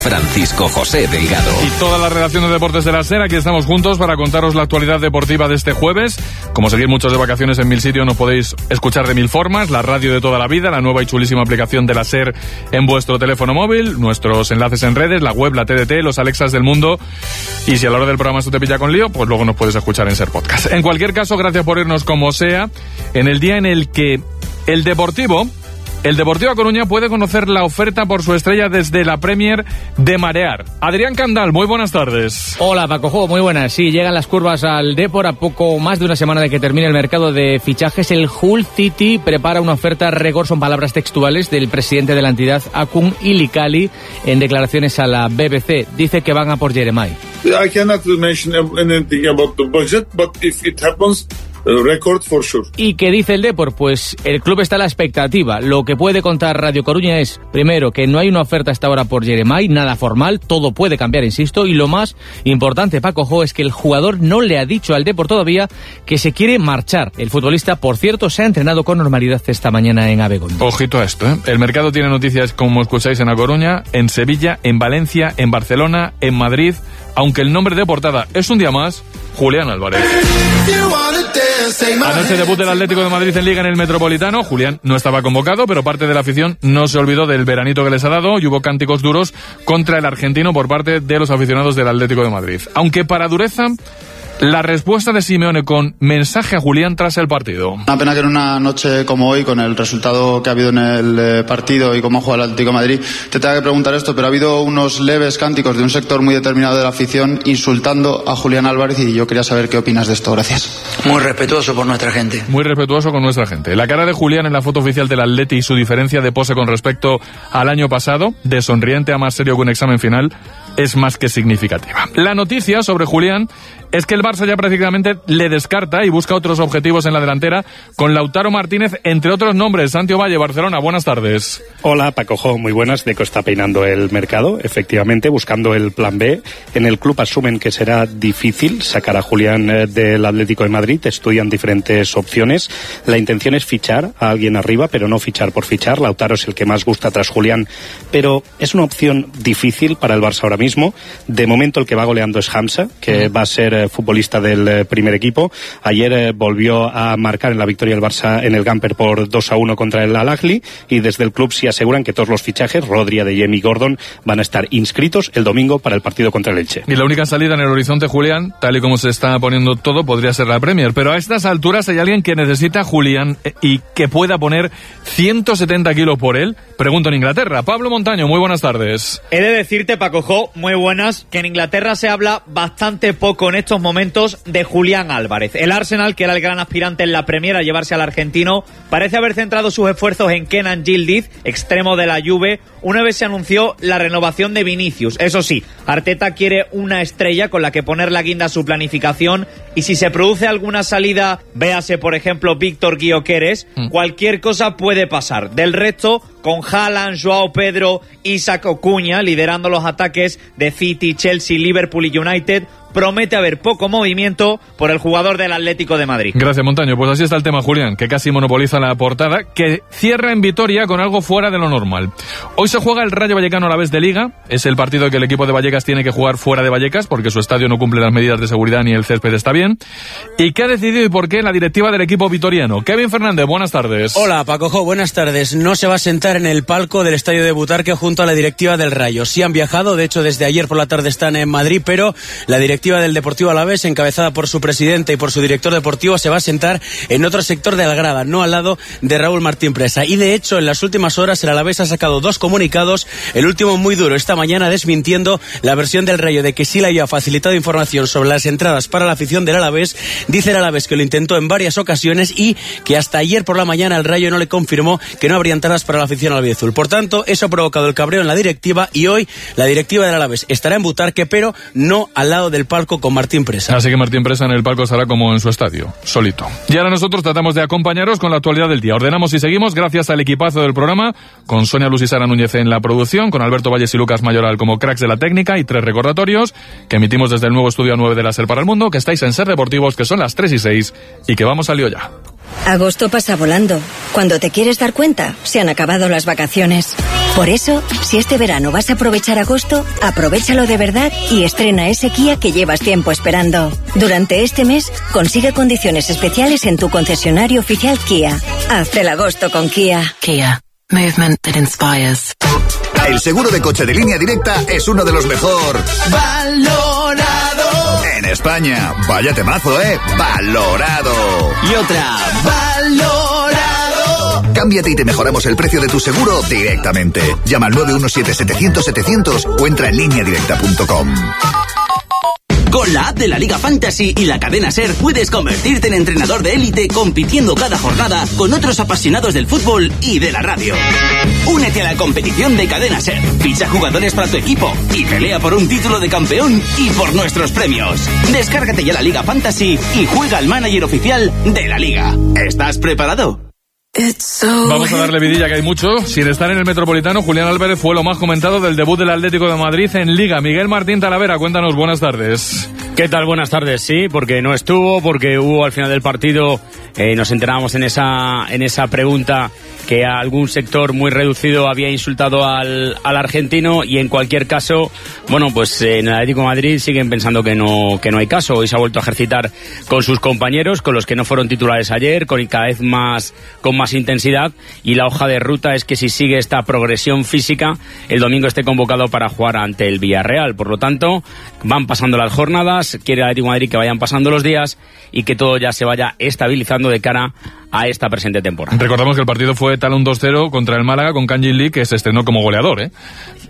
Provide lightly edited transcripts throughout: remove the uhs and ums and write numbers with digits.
Francisco José Delgado. Y toda la redacción de Deportes de la SER, aquí estamos juntos para contaros la actualidad deportiva de este jueves. Como seguir muchos de vacaciones en mil sitios, nos podéis escuchar de mil formas. La radio de toda la vida, la nueva y chulísima aplicación de la SER en vuestro teléfono móvil, nuestros enlaces en redes, la web, la TDT, los Alexas del mundo. Y si a la hora del programa esto te pilla con lío, pues luego nos puedes escuchar en SER Podcast. En cualquier caso, gracias por irnos como sea, en el día en el que el Deportivo A Coruña puede conocer la oferta por su estrella desde la Premier de Marear. Adrián Candal, muy buenas tardes. Hola, Paco, muy buenas. Sí, llegan las curvas al Depor a poco más de una semana de que termine el mercado de fichajes. El Hull City prepara una oferta récord, son palabras textuales del presidente de la entidad, Akun Ilikali, en declaraciones a la BBC. Dice que van a por Jeremai. I cannot mention anything about the budget, but if it happens, record for sure. ¿Y qué dice el Depor? Pues el club está a la expectativa. Lo que puede contar Radio Coruña es, primero, que no hay una oferta hasta ahora por Jeremai, nada formal, todo puede cambiar, insisto, y lo más importante, Paco, es que el jugador no le ha dicho al Depor todavía que se quiere marchar. El futbolista, por cierto, se ha entrenado con normalidad esta mañana en Abegondo. Ojito a esto, ¿eh? El mercado tiene noticias, como escucháis, en A Coruña, en Sevilla, en Valencia, en Barcelona, en Madrid, aunque el nombre de portada es un día más, Julián Álvarez. Anoche debut del Atlético de Madrid en Liga en el Metropolitano. Julián no estaba convocado, pero parte de la afición no se olvidó del veranito que les ha dado y hubo cánticos duros contra el argentino por parte de los aficionados del Atlético de Madrid. Aunque para dureza, la respuesta de Simeone con mensaje a Julián tras el partido. Una pena que en una noche como hoy, con el resultado que ha habido en el partido y cómo ha jugado el Atlético de Madrid, te tenga que preguntar esto, pero ha habido unos leves cánticos de un sector muy determinado de la afición insultando a Julián Álvarez y yo quería saber qué opinas de esto. Gracias. Muy respetuoso por nuestra gente. Muy respetuoso con nuestra gente. La cara de Julián en la foto oficial del Atleti y su diferencia de pose con respecto al año pasado, de sonriente a más serio que un examen final, es más que significativa. La noticia sobre Julián es que el Barça ya prácticamente le descarta y busca otros objetivos en la delantera con Lautaro Martínez, entre otros nombres. Santi Ovalle, Barcelona, buenas tardes. Hola, Paco, muy buenas. Deco está peinando el mercado, efectivamente, buscando el plan B. En el club asumen que será difícil sacar a Julián del Atlético de Madrid, estudian diferentes opciones. La intención es fichar a alguien arriba, pero no fichar por fichar. Lautaro es el que más gusta tras Julián, pero es una opción difícil para el Barça ahora mismo. De momento el que va goleando es Hamza, que va a ser futbolista del primer equipo. Ayer volvió a marcar en la victoria del Barça en el Gamper por 2-1 contra el Al-Ahly, y desde el club sí aseguran que todos los fichajes, Rodri, Adeyemi y Gordon, van a estar inscritos el domingo para el partido contra el Elche. Y la única salida en el horizonte, Julián, tal y como se está poniendo todo, podría ser la Premier, pero a estas alturas hay alguien que necesita a Julián y que pueda poner 170 kilos por él. Pregunto en Inglaterra. Pablo Montaño, muy buenas tardes. He de decirte, Paco, muy buenas, que en Inglaterra se habla bastante poco en estos momentos de Julián Álvarez. El Arsenal, que era el gran aspirante en la Premier a llevarse al argentino, parece haber centrado sus esfuerzos en Kenan Yildiz, extremo de la Juve, una vez se anunció la renovación de Vinicius. Eso sí, Arteta quiere una estrella con la que poner la guinda a su planificación, y si se produce alguna salida, véase por ejemplo Víctor Gyökeres, cualquier cosa puede pasar. Del resto, con Haaland, Joao Pedro, Isaac Ocuña liderando los ataques de City, Chelsea, Liverpool y United, promete haber poco movimiento por el jugador del Atlético de Madrid. Gracias, Montaño. Pues así está el tema, Julián, que casi monopoliza la portada, que cierra en Vitoria con algo fuera de lo normal. Hoy se juega el Rayo Vallecano a la vez de Liga. Es el partido que el equipo de Vallecas tiene que jugar fuera de Vallecas porque su estadio no cumple las medidas de seguridad ni el césped está bien. ¿Y qué ha decidido y por qué la directiva del equipo vitoriano? Kevin Fernández, buenas tardes. Hola, Paco, buenas tardes. No se va a sentar en el palco del estadio de Butarque junto a la directiva del Rayo. Sí han viajado, de hecho desde ayer por la tarde están en Madrid, pero la directiva del Deportivo Alavés, encabezada por su presidente y por su director deportivo, se va a sentar en otro sector de la grada, no al lado de Raúl Martín Presa. Y de hecho, en las últimas horas, el Alavés ha sacado dos comunicados, el último muy duro esta mañana, desmintiendo la versión del Rayo de que sí le había facilitado información sobre las entradas para la afición del Alavés. Dice el Alavés que lo intentó en varias ocasiones y que hasta ayer por la mañana el Rayo no le confirmó que no habría entradas para la afición albiazul. Por tanto, eso ha provocado el cabreo en la directiva y hoy la directiva del Alavés estará en Butarque, pero no al lado del palco con Martín Presa. Así que Martín Presa en el palco estará como en su estadio, solito. Y ahora nosotros tratamos de acompañaros con la actualidad del día. Ordenamos y seguimos gracias al equipazo del programa, con Sonia Luz y Sara Núñez en la producción, con Alberto Valles y Lucas Mayoral como cracks de la técnica, y 3 recordatorios que emitimos desde el nuevo estudio 9 de la SER para el mundo, que estáis en SER Deportivos, que son las 3:06 y que vamos al lío ya. Agosto pasa volando. Cuando te quieres dar cuenta, se han acabado las vacaciones. Por eso, si este verano vas a aprovechar agosto, aprovéchalo de verdad y estrena ese Kia que llevas tiempo esperando. Durante este mes, consigue condiciones especiales en tu concesionario oficial Kia. Haz el agosto con Kia. Kia. Movement that inspires. El seguro de coche de Línea Directa es uno de los mejor valorado en España. Vaya temazo, ¿eh? Valorado. Y otra, valorado. Cámbiate y te mejoramos el precio de tu seguro directamente. Llama al 917-700-700 o entra en lineadirecta.com. Con la app de la Liga Fantasy y la cadena SER puedes convertirte en entrenador de élite compitiendo cada jornada con otros apasionados del fútbol y de la radio. Únete a la competición de cadena SER, ficha jugadores para tu equipo y pelea por un título de campeón y por nuestros premios. Descárgate ya la Liga Fantasy y juega al manager oficial de la Liga. ¿Estás preparado? Vamos a darle vidilla, que hay mucho. Sin estar en el Metropolitano, Julián Álvarez fue lo más comentado del debut del Atlético de Madrid en Liga. Miguel Martín Talavera, cuéntanos, buenas tardes. ¿Qué tal? Buenas tardes, sí, porque no estuvo, porque hubo al final del partido, nos enterábamos en esa pregunta que a algún sector muy reducido había insultado al argentino, y en cualquier caso, bueno, pues en el Atlético de Madrid siguen pensando que no hay caso. Hoy se ha vuelto a ejercitar con sus compañeros, con los que no fueron titulares ayer, con cada vez más intensidad, y la hoja de ruta es que si sigue esta progresión física, el domingo esté convocado para jugar ante el Villarreal. Por lo tanto, van pasando las jornadas, quiere el Atlético de Madrid que vayan pasando los días y que todo ya se vaya estabilizando de cara a esta presente temporada. Recordamos que el partido fue tal un 2-0 contra el Málaga con Kangin Lee, que se estrenó como goleador, ¿eh?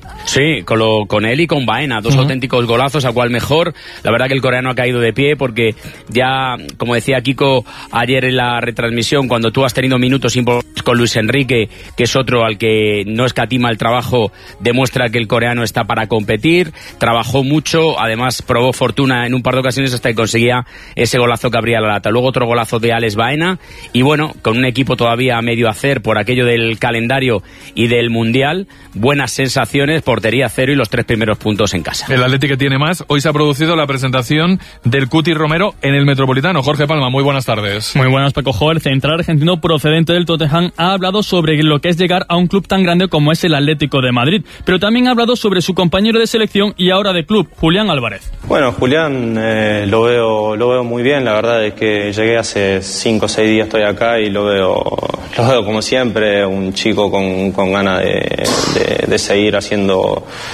Sí, con él y con Baena, dos auténticos golazos, a cual mejor. La verdad que el coreano ha caído de pie porque ya, como decía Kiko ayer en la retransmisión, cuando tú has tenido minutos importantes con Luis Enrique, que es otro al que no escatima el trabajo, demuestra que el coreano está para competir, trabajó mucho, además probó fortuna en un par de ocasiones hasta que conseguía ese golazo que abría la lata. Luego otro golazo de Alex Baena, y bueno, con un equipo todavía a medio hacer por aquello del calendario y del Mundial, buenas sensaciones, portería cero y los 3 primeros puntos en casa. El Atlético tiene más. Hoy se ha producido la presentación del Cuti Romero en el Metropolitano. Jorge Palma, muy buenas tardes. Muy buenas, Paco Jo. El central argentino procedente del Tottenham ha hablado sobre lo que es llegar a un club tan grande como es el Atlético de Madrid, pero también ha hablado sobre su compañero de selección y ahora de club, Julián Álvarez. Bueno, Julián lo veo muy bien. La verdad es que llegué hace 5 o 6 días, estoy acá y lo veo como siempre, un chico con ganas de seguir haciendo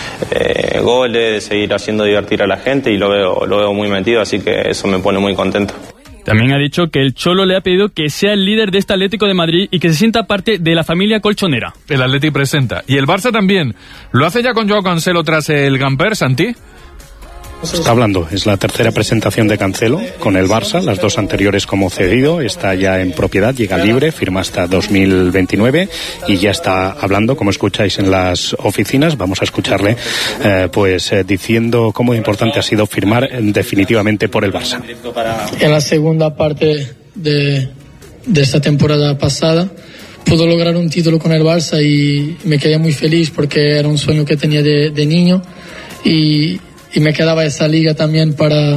goles, de seguir haciendo divertir a la gente, y lo veo muy metido, así que eso me pone muy contento. También ha dicho que el Cholo le ha pedido que sea el líder de este Atlético de Madrid y que se sienta parte de la familia colchonera. El Atlético presenta, y el Barça también. ¿Lo hace ya con Joao Cancelo tras el Gamper, Santi? Está hablando, es la tercera presentación de Cancelo con el Barça, las 2 anteriores como cedido, está ya en propiedad, llega libre, firma hasta 2029 y ya está hablando, como escucháis en las oficinas. Vamos a escucharle diciendo cómo importante ha sido firmar definitivamente por el Barça. En la segunda parte de esta temporada pasada pudo lograr un título con el Barça y me quedé muy feliz porque era un sueño que tenía de niño, y me quedaba esa liga también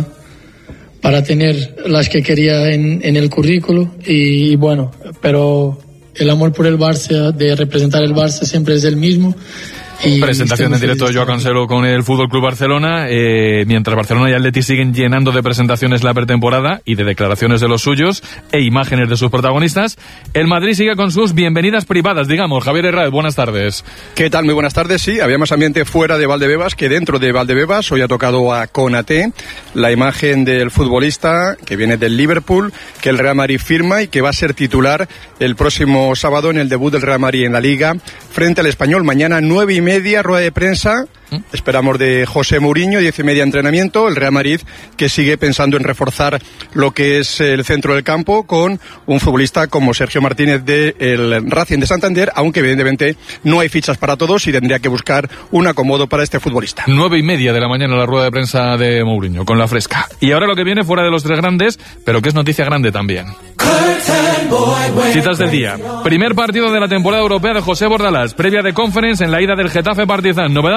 para tener las que quería en el currículo, y bueno, pero el amor por el Barça, de representar el Barça, siempre es el mismo. Presentación en directo de Joao Cancelo con el Fútbol Club Barcelona, mientras Barcelona y Atleti siguen llenando de presentaciones la pretemporada y de declaraciones de los suyos e imágenes de sus protagonistas. El Madrid sigue con sus bienvenidas privadas, digamos. Javier Herráez, buenas tardes. ¿Qué tal? Muy buenas tardes. Sí, había más ambiente fuera de Valdebebas que dentro de Valdebebas. Hoy ha tocado a Konaté, la imagen del futbolista que viene del Liverpool, que el Real Madrid firma y que va a ser titular el próximo sábado en el debut del Real Madrid en la Liga frente al Español. Mañana 9:30, rueda de prensa. Esperamos de José Mourinho, 10:30 entrenamiento. El Real Madrid que sigue pensando en reforzar lo que es el centro del campo con un futbolista como Sergio Martínez del Racing de Santander, aunque evidentemente no hay fichas para todos y tendría que buscar un acomodo para este futbolista. 9:30 de la mañana la rueda de prensa de Mourinho con la fresca. Y ahora lo que viene fuera de los 3 grandes, pero que es noticia grande también. Citas del día. Primer partido de la temporada europea de José Bordalás, previa de Conference en la ida del Getafe Partizan. Novedades, Paco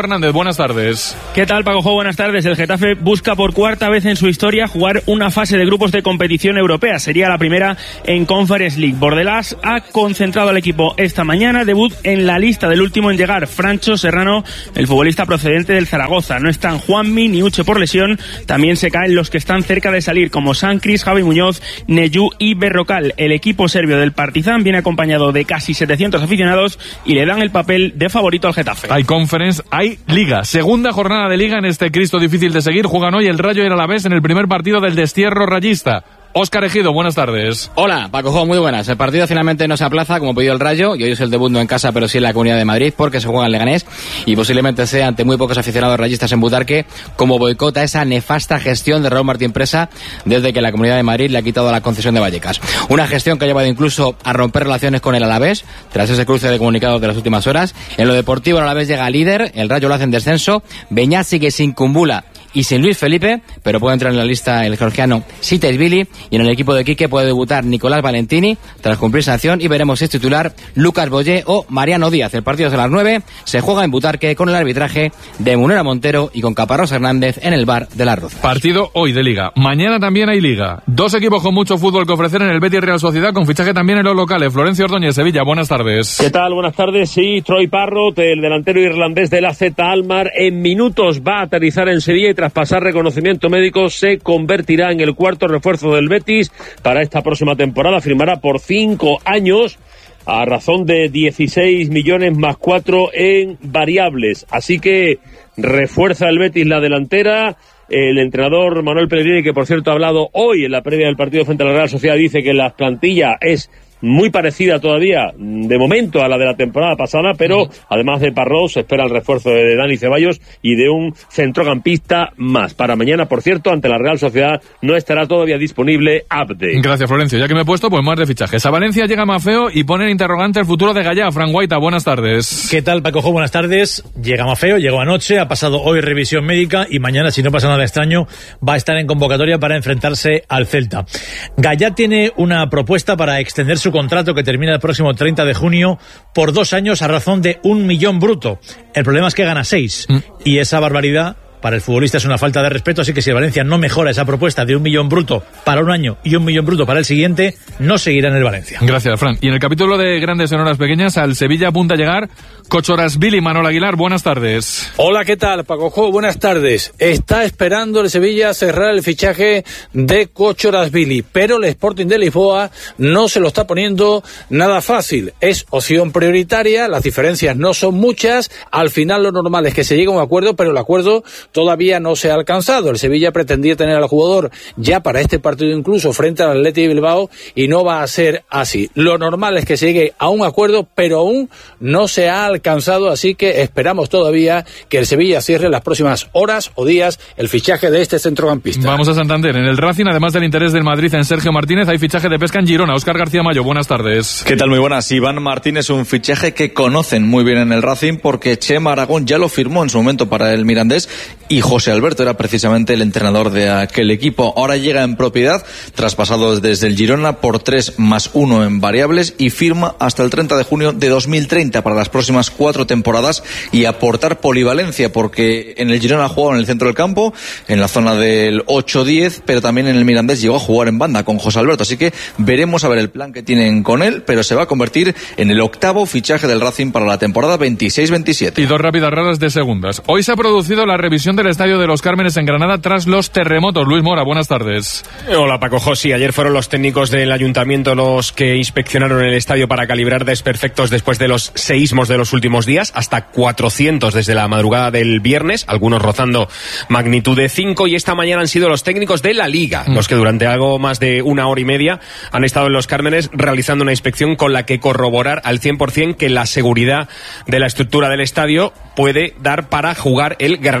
Fernández, buenas tardes. ¿Qué tal, Paco? Buenas tardes. El Getafe busca por cuarta vez en su historia jugar una fase de grupos de competición europea. Sería la primera en Conference League. Bordalás ha concentrado al equipo esta mañana. Debut en la lista del último en llegar, Francho Serrano, el futbolista procedente del Zaragoza. No están Juanmi ni Uche por lesión. También se caen los que están cerca de salir, como Sancris, Javi Muñoz, Neyu y Berrocal. El equipo serbio del Partizan viene acompañado de casi 700 aficionados y le dan el papel de favorito al Getafe. Hay Conference, hay Liga. Segunda jornada de Liga en este Cristo difícil de seguir. Juegan hoy el Rayo y el Alavés en el primer partido del destierro rayista. Óscar Ejido, buenas tardes. Hola, Paco, muy buenas. El partido finalmente no se aplaza, como pidió el Rayo, y hoy es el debut no en casa, pero sí en la Comunidad de Madrid, porque se juega en Leganés, y posiblemente sea ante muy pocos aficionados rayistas en Butarque, como boicota esa nefasta gestión de Raúl Martín Presa desde que la Comunidad de Madrid le ha quitado la concesión de Vallecas. Una gestión que ha llevado incluso a romper relaciones con el Alavés, tras ese cruce de comunicados de las últimas horas. En lo deportivo, el Alavés llega líder, el Rayo lo hace en descenso, Beñat sigue sin Kumbula y sin Luis Felipe, pero puede entrar en la lista el georgiano Sitaisvili, y en el equipo de Quique puede debutar Nicolás Valentini tras cumplir sanción, y veremos si es titular Lucas Boyé o Mariano Díaz. El partido es a las 9, se juega en Butarque con el arbitraje de Munera Montero y con Caparrós Hernández en el bar de las Rozas. Partido hoy de Liga. Mañana también hay Liga. Dos equipos con mucho fútbol que ofrecer en el Betis Real Sociedad, con fichaje también en los locales. Florencio Ordóñez, Sevilla, buenas tardes. ¿Qué tal? Buenas tardes. Sí, Troy Parrott, el delantero irlandés del AZ Alkmaar, en minutos va a aterrizar en Sevilla y tras pasar reconocimiento médico se convertirá en el cuarto refuerzo del Betis para esta próxima temporada. Firmará por 5 años a razón de 16 millones más 4 en variables. Así que refuerza el Betis la delantera. El entrenador Manuel Pellegrini, que por cierto ha hablado hoy en la previa del partido frente a la Real Sociedad, dice que la plantilla es muy parecida todavía, de momento, a la de la temporada pasada, pero además de Parrós se espera el refuerzo de Dani Ceballos y de un centrocampista más. Para mañana, por cierto, ante la Real Sociedad no estará todavía disponible Abde. Gracias, Florencio. Ya que me he puesto, pues más de fichajes. A Valencia llega Mafeo y pone en interrogante el futuro de Gallá. Fran Guaita, buenas tardes. ¿Qué tal, Paco? Buenas tardes. Llega Mafeo, llegó anoche, ha pasado hoy revisión médica y mañana, si no pasa nada extraño, va a estar en convocatoria para enfrentarse al Celta. Gallá tiene una propuesta para extender su contrato, que termina el próximo 30 de junio, por 2 años a razón de 1 millón bruto. El problema es que gana 6 y esa barbaridad para el futbolista es una falta de respeto, así que si el Valencia no mejora esa propuesta de 1 millón bruto para un año y 1 millón bruto para el siguiente, no seguirá en el Valencia. Gracias, Fran. Y en el capítulo de Grandes en Horas Pequeñas, al Sevilla apunta a llegar Kochorasvili. Manuel Aguilar, buenas tardes. Hola, ¿qué tal, Paco? Buenas tardes. Está esperando el Sevilla cerrar el fichaje de Kochorasvili, pero el Sporting de Lisboa no se lo está poniendo nada fácil. Es opción prioritaria, las diferencias no son muchas, al final lo normal es que se llegue a un acuerdo, pero el acuerdo todavía no se ha alcanzado. El Sevilla pretendía tener al jugador ya para este partido incluso frente al Athletic de Bilbao y no va a ser así. Lo normal es que se llegue a un acuerdo, pero aún no se ha alcanzado, así que esperamos todavía que el Sevilla cierre las próximas horas o días el fichaje de este centrocampista. Vamos a Santander. En el Racing, además del interés del Madrid en Sergio Martínez, hay fichaje de pesca en Girona. Óscar García Mayo, buenas tardes. ¿Qué tal? Muy buenas. Iván Martínez es un fichaje que conocen muy bien en el Racing porque Chema Aragón ya lo firmó en su momento para el Mirandés y José Alberto era precisamente el entrenador de aquel equipo. Ahora llega en propiedad, traspasado desde el Girona por 3 más 1 en variables, y firma hasta el 30 de junio de 2030 para las próximas 4 temporadas y aportar polivalencia, porque en el Girona ha jugado en el centro del campo, en la zona del 8-10, pero también en el Mirandés llegó a jugar en banda con José Alberto, así que veremos a ver el plan que tienen con él, pero se va a convertir en el 8º fichaje del Racing para la temporada 26-27. Y 2 rápidas raras de segundas. Hoy se ha producido la revisión del Estadio de los Cármenes en Granada tras los terremotos. Luis Mora, buenas tardes. Hola, Paco José. Ayer fueron los técnicos del ayuntamiento los que inspeccionaron el estadio para calibrar desperfectos después de los seísmos de los últimos días, hasta 400 desde la madrugada del viernes, algunos rozando magnitud de 5, y esta mañana han sido los técnicos de la Liga los que durante algo más de 1 hora y media han estado en los Cármenes realizando una inspección con la que corroborar al 100% que la seguridad de la estructura del estadio puede dar para jugar el Granada Mallorca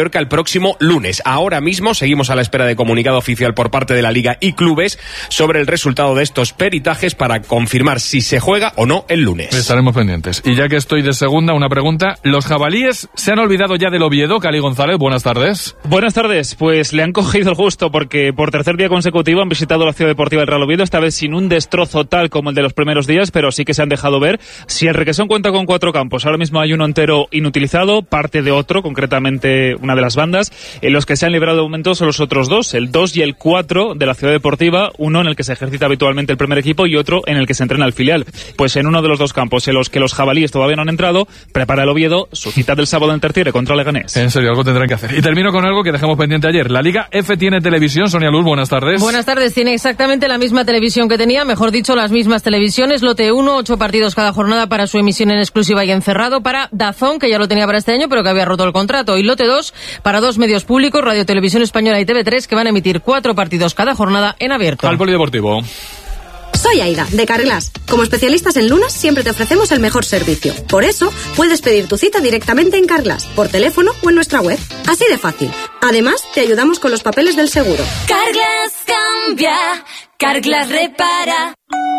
Mallorca el próximo lunes. Ahora mismo seguimos a la espera de comunicado oficial por parte de la Liga y clubes sobre el resultado de estos peritajes para confirmar si se juega o no el lunes. Estaremos pendientes. Y ya que estoy de segunda, una pregunta. ¿Los jabalíes se han olvidado ya del Oviedo? Cali González, buenas tardes. Buenas tardes. Pues le han cogido el gusto porque por tercer día consecutivo han visitado la Ciudad Deportiva del Real Oviedo, esta vez sin un destrozo tal como el de los primeros días, pero sí que se han dejado ver. Si el Requesón cuenta con 4 campos, ahora mismo hay uno entero inutilizado, parte de otro, concretamente una de las bandas. Los que se han librado de momento son los otros 2, el 2 y el 4 de la Ciudad Deportiva, uno en el que se ejercita habitualmente el primer equipo y otro en el que se entrena el filial. Pues en uno de los 2 campos en los que los jabalíes todavía no han entrado, prepara el Oviedo su cita del sábado en Tertiere contra Leganés. En serio, algo tendrán que hacer. Y termino con algo que dejamos pendiente ayer. La Liga F tiene televisión. Sonia Luz, buenas tardes. Buenas tardes. Tiene exactamente la misma televisión que tenía, mejor dicho, las mismas televisiones. Lote 1, 8 partidos cada jornada para su emisión en exclusiva y encerrado para DAZN, que ya lo tenía para este año, pero que había roto el contrato. Y lote 2 para 2 medios públicos, Radio Televisión Española y TV3, que van a emitir 4 partidos cada jornada en abierto. Al polideportivo. Soy Aida, de Carglass. Como especialistas en lunas, siempre te ofrecemos el mejor servicio. Por eso, puedes pedir tu cita directamente en Carglass, por teléfono o en nuestra web. Así de fácil. Además, te ayudamos con los papeles del seguro. Carglass cambia, Carglass repara.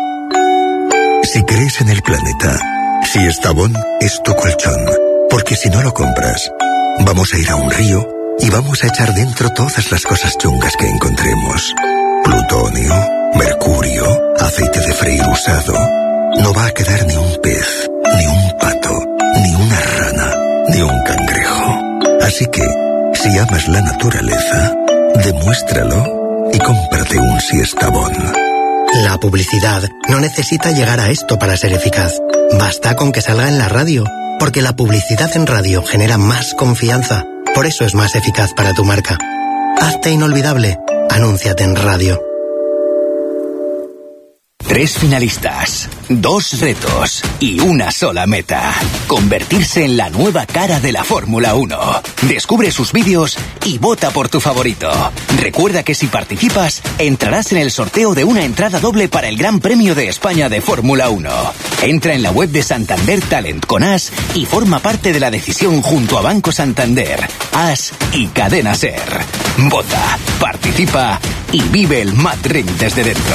Si crees en el planeta, Siestabón es tu colchón. Porque si no lo compras, vamos a ir a un río y vamos a echar dentro todas las cosas chungas que encontremos. Plutonio, mercurio, aceite de freír usado. No va a quedar ni un pez, ni un pato, ni una rana, ni un cangrejo. Así que, si amas la naturaleza, demuéstralo y cómprate un Siestabón. La publicidad no necesita llegar a esto para ser eficaz. Basta con que salga en la radio, porque la publicidad en radio genera más confianza. Por eso es más eficaz para tu marca. Hazte inolvidable. Anúnciate en radio. 3 finalistas, 2 retos y una sola meta. Convertirse en la nueva cara de la Fórmula 1. Descubre sus vídeos y vota por tu favorito. Recuerda que si participas, entrarás en el sorteo de una entrada doble para el Gran Premio de España de Fórmula 1. Entra en la web de Santander Talent con As y forma parte de la decisión junto a Banco Santander, As y Cadena Ser. Vota, participa y vive el Mad Ring desde dentro.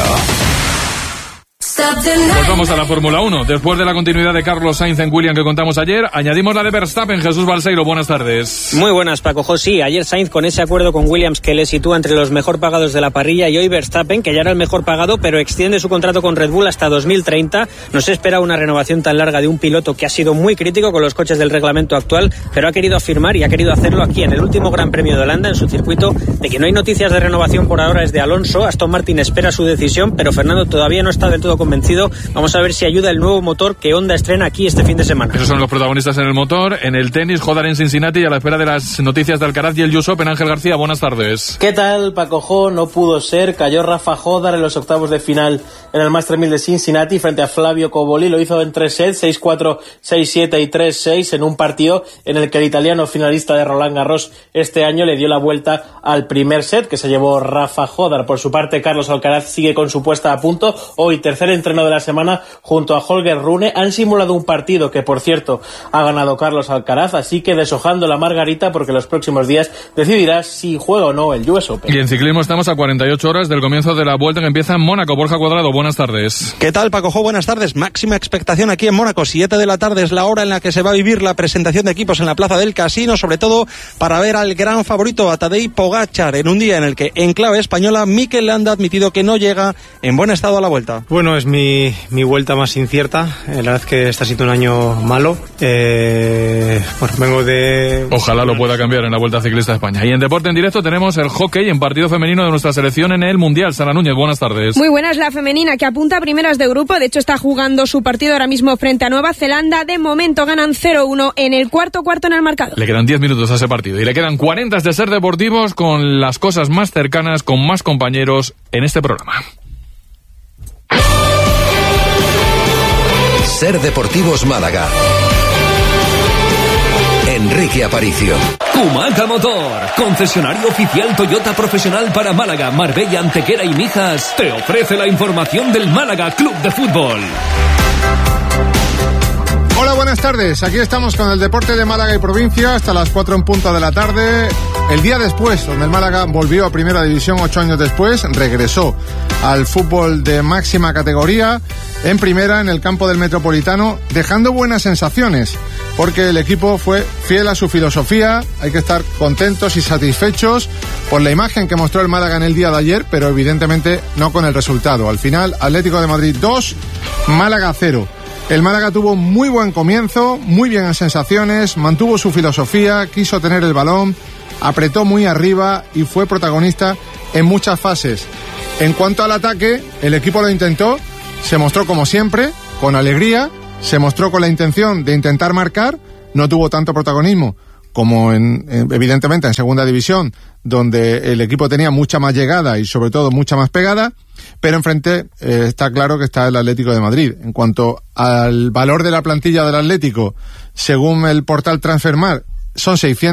Pues vamos a la Fórmula 1. Después de la continuidad de Carlos Sainz en Williams que contamos ayer, añadimos la de Verstappen. Jesús Balseiro, buenas tardes. Muy buenas, Paco José. Ayer Sainz con ese acuerdo con Williams que le sitúa entre los mejor pagados de la parrilla, y hoy Verstappen, que ya era el mejor pagado, pero extiende su contrato con Red Bull hasta 2030. No se espera una renovación tan larga de un piloto que ha sido muy crítico con los coches del reglamento actual, pero ha querido afirmar y ha querido hacerlo aquí en el último Gran Premio de Holanda, en su circuito, de que no hay noticias de renovación por ahora es de Alonso. Aston Martin espera su decisión, pero Fernando todavía no está del todo convencido. Vamos a ver si ayuda el nuevo motor que Honda estrena aquí este fin de semana. Esos son los protagonistas en el motor. En el tenis, Hodar en Cincinnati, y a la espera de las noticias de Alcaraz y el US Open. Ángel García, buenas tardes. ¿Qué tal, Paco Jo? No pudo ser. Cayó Rafa Hodar en los octavos de final en el Master 1000 de Cincinnati frente a Flavio Cobolli. Lo hizo en 3 sets, 6-4, 6-7 y 3-6, en un partido en el que el italiano finalista de Roland Garros este año le dio la vuelta al primer set, que se llevó Rafa Hodar. Por su parte, Carlos Alcaraz sigue con su puesta a punto. Hoy, tercer entreno de la semana junto a Holger Rune. Han simulado un partido que, por cierto, ha ganado Carlos Alcaraz, así que deshojando la margarita, porque los próximos días decidirá si juega o no el US Open. Y en ciclismo estamos a 48 horas del comienzo de la vuelta que empieza en Mónaco. Borja Cuadrado, buenas tardes. ¿Qué tal, Paco Jo? Buenas tardes. Máxima expectación aquí en Mónaco. 7 de la tarde es la hora en la que se va a vivir la presentación de equipos en la Plaza del Casino, sobre todo para ver al gran favorito, a Tadej Pogačar, en un día en el que, en clave española, Mikel Landa ha admitido que no llega en buen estado a la vuelta. Bueno, es mi vuelta más incierta. La verdad es que está siendo un año malo. Bueno, vengo de... Ojalá lo pueda cambiar en la Vuelta Ciclista de España. Y en Deporte en Directo tenemos el hockey en partido femenino de nuestra selección en el Mundial. Sara Núñez, buenas tardes. Muy buenas, la femenina que apunta a primeras de grupo. De hecho, está jugando su partido ahora mismo frente a Nueva Zelanda. De momento ganan 0-1 en el cuarto en el marcador. Le quedan 10 minutos a ese partido y le quedan 40 de Ser Deportivos, con las cosas más cercanas, con más compañeros en este programa. Ser Deportivos Málaga. Enrique Aparicio. Kumaca Motor, concesionario oficial Toyota profesional para Málaga, Marbella, Antequera y Mijas, te ofrece la información del Málaga Club de Fútbol. Hola, buenas tardes. Aquí estamos con el deporte de Málaga y provincia hasta las 4 en punto de la tarde. El día después, donde el Málaga volvió a Primera División 8 años después, regresó al fútbol de máxima categoría en Primera, en el campo del Metropolitano, dejando buenas sensaciones, porque el equipo fue fiel a su filosofía. Hay que estar contentos y satisfechos por la imagen que mostró el Málaga en el día de ayer, pero evidentemente no con el resultado. Al final, Atlético de Madrid 2, Málaga 0. El Málaga tuvo muy buen comienzo, muy bien en sensaciones, mantuvo su filosofía, quiso tener el balón, apretó muy arriba y fue protagonista en muchas fases. En cuanto al ataque, el equipo lo intentó, se mostró como siempre, con alegría, se mostró con la intención de intentar marcar, no tuvo tanto protagonismo como evidentemente en segunda división, donde el equipo tenía mucha más llegada y sobre todo mucha más pegada, pero enfrente está claro que está el Atlético de Madrid. En cuanto al valor de la plantilla del Atlético, según el portal Transfermarkt, son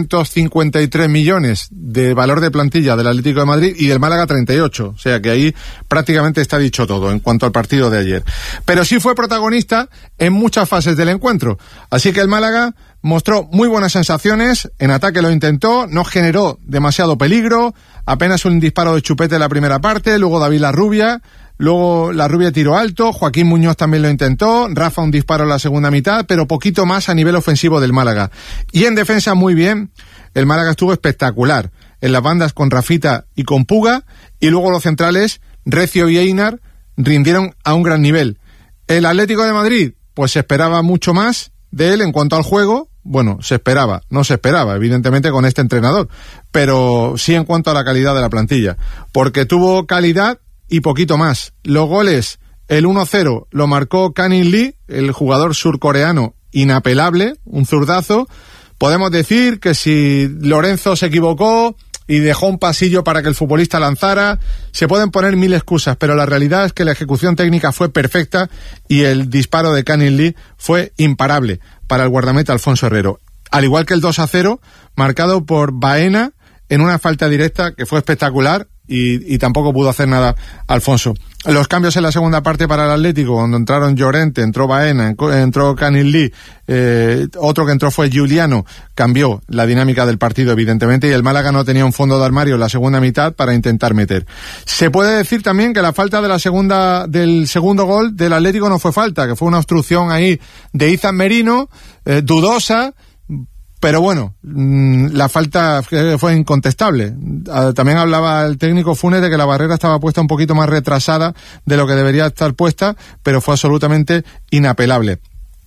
653 millones de valor de plantilla del Atlético de Madrid y del Málaga 38, o sea que ahí prácticamente está dicho todo en cuanto al partido de ayer. Pero sí fue protagonista en muchas fases del encuentro, así que el Málaga mostró muy buenas sensaciones, en ataque lo intentó, no generó demasiado peligro, apenas un disparo de Chupete en la primera parte, luego David Larrubia, luego Larrubia tiró alto, Joaquín Muñoz también lo intentó, Rafa un disparo en la segunda mitad, pero poquito más a nivel ofensivo del Málaga. Y en defensa muy bien, el Málaga estuvo espectacular, en las bandas con Rafita y con Puga, y luego los centrales, Recio y Einar, rindieron a un gran nivel. El Atlético de Madrid, pues se esperaba mucho más de él en cuanto al juego. Bueno, no se esperaba, evidentemente con este entrenador, pero sí en cuanto a la calidad de la plantilla, porque tuvo calidad y poquito más. Los goles, el 1-0 lo marcó Canin Lee, el jugador surcoreano inapelable, un zurdazo. Podemos decir que si Lorenzo se equivocó y dejó un pasillo para que el futbolista lanzara, se pueden poner mil excusas, pero la realidad es que la ejecución técnica fue perfecta y el disparo de Canin Lee fue imparable para el guardameta Alfonso Herrero. Al igual que el 2-0, marcado por Baena en una falta directa que fue espectacular y tampoco pudo hacer nada Alfonso. Los cambios en la segunda parte para el Atlético, cuando entraron Llorente, entró Baena, entró Canin Lee, otro que entró fue Giuliano, cambió la dinámica del partido evidentemente, y el Málaga no tenía un fondo de armario en la segunda mitad para intentar meter. Se puede decir también que la falta de del segundo gol del Atlético no fue falta, que fue una obstrucción ahí de Izan Merino, dudosa, pero bueno, la falta fue incontestable. También hablaba el técnico Funes de que la barrera estaba puesta un poquito más retrasada de lo que debería estar puesta, pero fue absolutamente inapelable.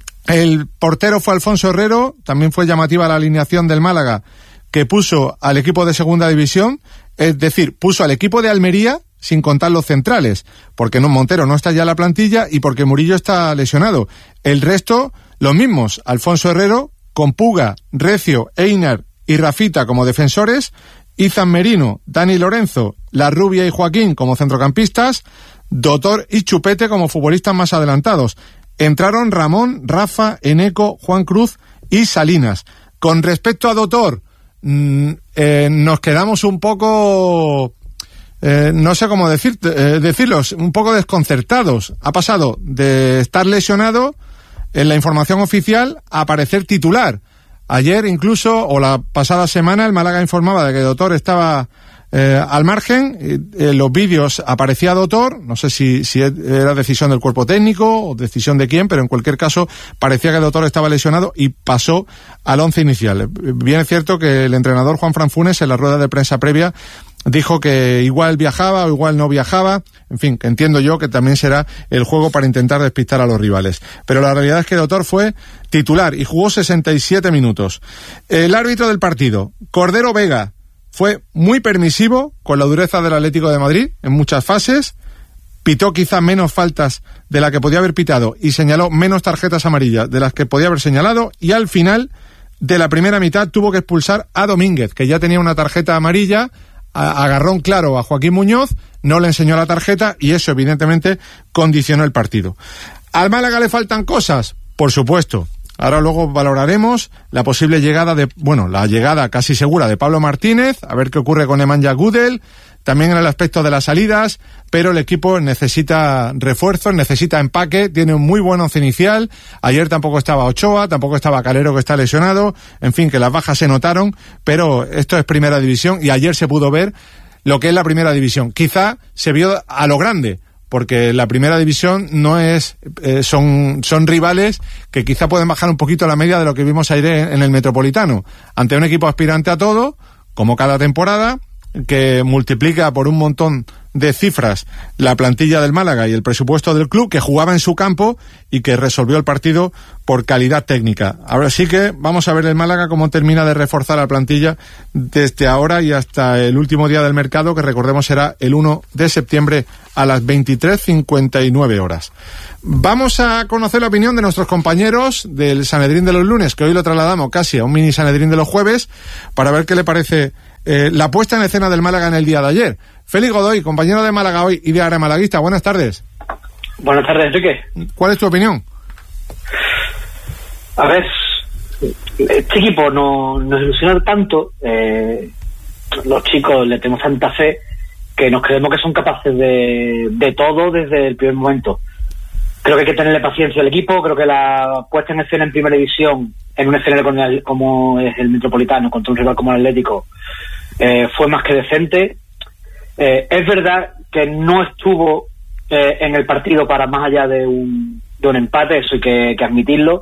El portero fue Alfonso Herrero, también fue llamativa la alineación del Málaga, que puso al equipo de segunda división, es decir, puso al equipo de Almería sin contar los centrales, porque Montero no está ya en la plantilla y porque Murillo está lesionado. El resto, los mismos, Alfonso Herrero, con Puga, Recio, Einar y Rafita como defensores, Izan Merino, Dani Lorenzo, Larrubia y Joaquín como centrocampistas, Dotor y Chupete como futbolistas más adelantados. Entraron Ramón, Rafa, Eneco, Juan Cruz y Salinas. Con respecto a Dotor, nos quedamos un poco, no sé cómo decirlo, un poco desconcertados. Ha pasado de estar lesionado en la información oficial a aparecer titular. Ayer incluso, o la pasada semana, el Málaga informaba de que Dotor estaba al margen. En los vídeos aparecía Dotor, no sé si era decisión del cuerpo técnico o decisión de quién, pero en cualquier caso parecía que Dotor estaba lesionado y pasó al 11 inicial. Bien es cierto que el entrenador Juanfran Funes en la rueda de prensa previa dijo que igual viajaba o igual no viajaba, en fin, que entiendo yo que también será el juego para intentar despistar a los rivales. Pero la realidad es que Dotor fue titular y jugó 67 minutos. El árbitro del partido, Cordero Vega, fue muy permisivo con la dureza del Atlético de Madrid en muchas fases, pitó quizá menos faltas de la que podía haber pitado y señaló menos tarjetas amarillas de las que podía haber señalado, y al final de la primera mitad tuvo que expulsar a Domínguez, que ya tenía una tarjeta amarilla, agarró un claro a Joaquín Muñoz, no le enseñó la tarjeta y eso evidentemente condicionó el partido. ¿Al Málaga le faltan cosas? Por supuesto. Ahora luego valoraremos la posible llegada la llegada casi segura de Pablo Martínez, a ver qué ocurre con Nemanja Gudel. también en el aspecto de las salidas, pero el equipo necesita refuerzos, necesita empaque, tiene un muy buen once inicial. Ayer tampoco estaba Ochoa, tampoco estaba Calero, que está lesionado, en fin, que las bajas se notaron, pero esto es primera división y ayer se pudo ver lo que es la primera división. Quizá se vio a lo grande, porque la primera división no es, son rivales que quizá pueden bajar un poquito la media de lo que vimos ayer en el Metropolitano, ante un equipo aspirante a todo, como cada temporada, que multiplica por un montón de cifras la plantilla del Málaga y el presupuesto del club, que jugaba en su campo y que resolvió el partido por calidad técnica. Ahora sí que vamos a ver el Málaga cómo termina de reforzar la plantilla desde ahora y hasta el último día del mercado, que recordemos será el 1 de septiembre a las 23:59 horas. Vamos a conocer la opinión de nuestros compañeros del Sanedrín de los lunes, que hoy lo trasladamos casi a un mini Sanedrín de los jueves, para ver qué le parece la puesta en escena del Málaga en el día de ayer. Félix Godoy, compañero de Málaga Hoy y Diario Malaguista, buenas tardes. Buenas tardes, Enrique. ¿Cuál es tu opinión? A ver, este equipo nos ilusiona tanto, los chicos le tenemos tanta fe que nos creemos que son capaces de todo desde el primer momento. Creo que hay que tenerle paciencia al equipo. Creo que la puesta en escena en primera división, en un escenario como es el Metropolitano, contra un rival como el Atlético, fue más que decente. Es verdad que no estuvo en el partido para más allá de un empate, eso hay que admitirlo,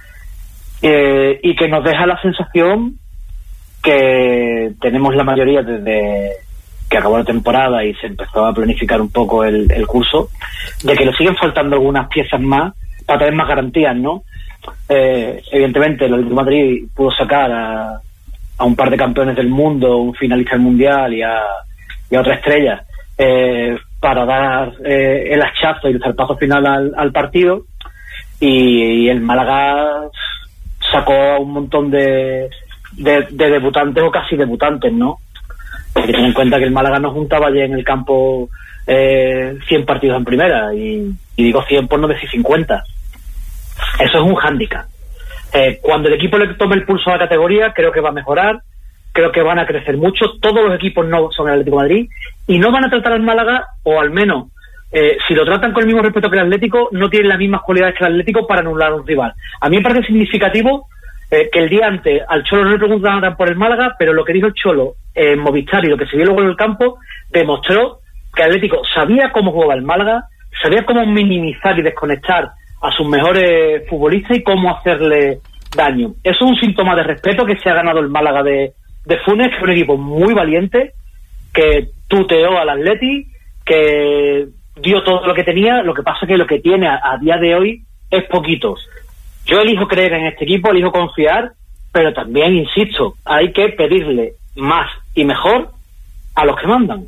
y que nos deja la sensación que tenemos la mayoría desde que acabó la temporada y se empezó a planificar un poco el curso, de que le siguen faltando algunas piezas más para tener más garantías, ¿no? Evidentemente el Atlético de Madrid pudo sacar a un par de campeones del mundo, un finalista del mundial y a otra estrella, para dar el hachazo y el zarpazo final al partido, y el Málaga sacó a un montón de debutantes o casi debutantes, ¿no? Hay que tener en cuenta que el Málaga no juntaba ya en el campo 100 partidos en primera, y digo 100 por no decir 50. Eso es un hándicap. Cuando el equipo le tome el pulso a la categoría, creo que va a mejorar, creo que van a crecer mucho. Todos los equipos no son el Atlético de Madrid y no van a tratar al Málaga, o al menos si lo tratan con el mismo respeto que el Atlético, no tienen las mismas cualidades que el Atlético para anular a un rival. A mí me parece significativo que el día antes al Cholo no le preguntaban nada por el Málaga, pero lo que dijo el Cholo en Movistar y lo que se vio luego en el campo demostró que el Atlético sabía cómo jugaba el Málaga, sabía cómo minimizar y desconectar a sus mejores futbolistas y cómo hacerle daño. Eso es un síntoma de respeto que se ha ganado el Málaga de Funes, que es un equipo muy valiente, que tuteó al Atleti, que dio todo lo que tenía. Lo que pasa es que lo que tiene a día de hoy es poquito. Yo elijo creer en este equipo, elijo confiar, pero también, insisto, hay que pedirle más y mejor a los que mandan.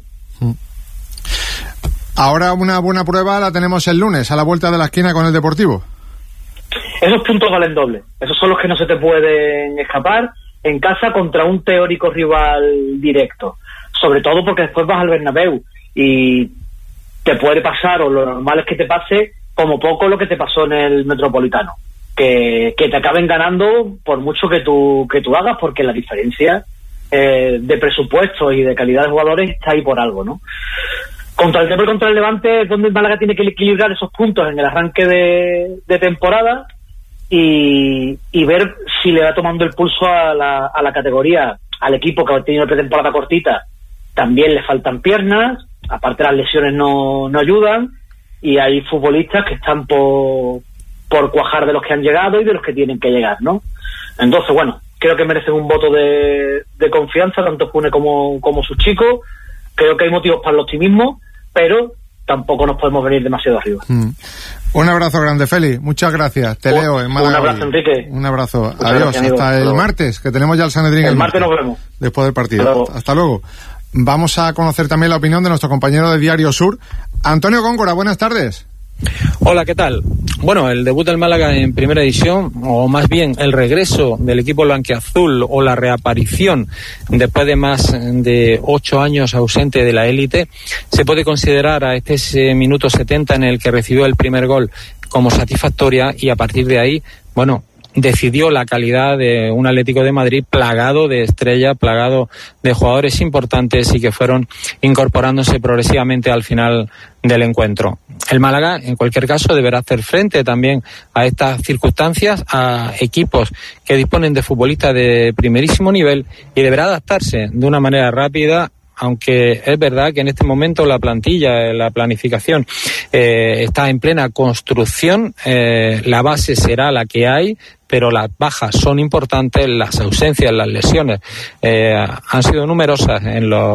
Ahora una buena prueba la tenemos el lunes, a la vuelta de la esquina con el Deportivo. Esos puntos valen doble. Esos son los que no se te pueden escapar en casa contra un teórico rival directo. Sobre todo porque después vas al Bernabéu y te puede pasar, o lo normal es que te pase, como poco lo que te pasó en el Metropolitano. Que te acaben ganando por mucho que tú hagas, porque la diferencia de presupuesto y de calidad de jugadores está ahí por algo, ¿no? Contra el Depor, contra el Levante, es donde el Málaga tiene que equilibrar esos puntos en el arranque de temporada y ver si le va tomando el pulso a la categoría. Al equipo que ha tenido pretemporada cortita también le faltan piernas, aparte las lesiones no ayudan, y hay futbolistas que están por cuajar de los que han llegado y de los que tienen que llegar, ¿no? Entonces, bueno, creo que merecen un voto de confianza, tanto Funes como sus chicos. Creo que hay motivos para el optimismo, pero tampoco nos podemos venir demasiado arriba. Un abrazo grande, Félix. Muchas gracias. Te leo en Málaga. Un abrazo, Enrique. Un abrazo. Muchas Adiós. gracias, hasta el martes, que tenemos ya el Sanedrín. El martes nos vemos. Después del partido. Hasta luego. Vamos a conocer también la opinión de nuestro compañero de Diario Sur, Antonio Góngora. Buenas tardes. Hola, ¿qué tal? Bueno, el debut del Málaga en primera división, o más bien el regreso del equipo blanquiazul, o la reaparición después de más de 8 años ausente de la élite, se puede considerar a este minuto 70 en el que recibió el primer gol como satisfactoria, y a partir de ahí, bueno, decidió la calidad de un Atlético de Madrid plagado de estrellas, plagado de jugadores importantes y que fueron incorporándose progresivamente al final del encuentro. El Málaga, en cualquier caso, deberá hacer frente también a estas circunstancias, a equipos que disponen de futbolistas de primerísimo nivel, y deberá adaptarse de una manera rápida, aunque es verdad que en este momento la plantilla, la planificación está en plena construcción, la base será la que hay, pero las bajas son importantes, las ausencias, las lesiones han sido numerosas en la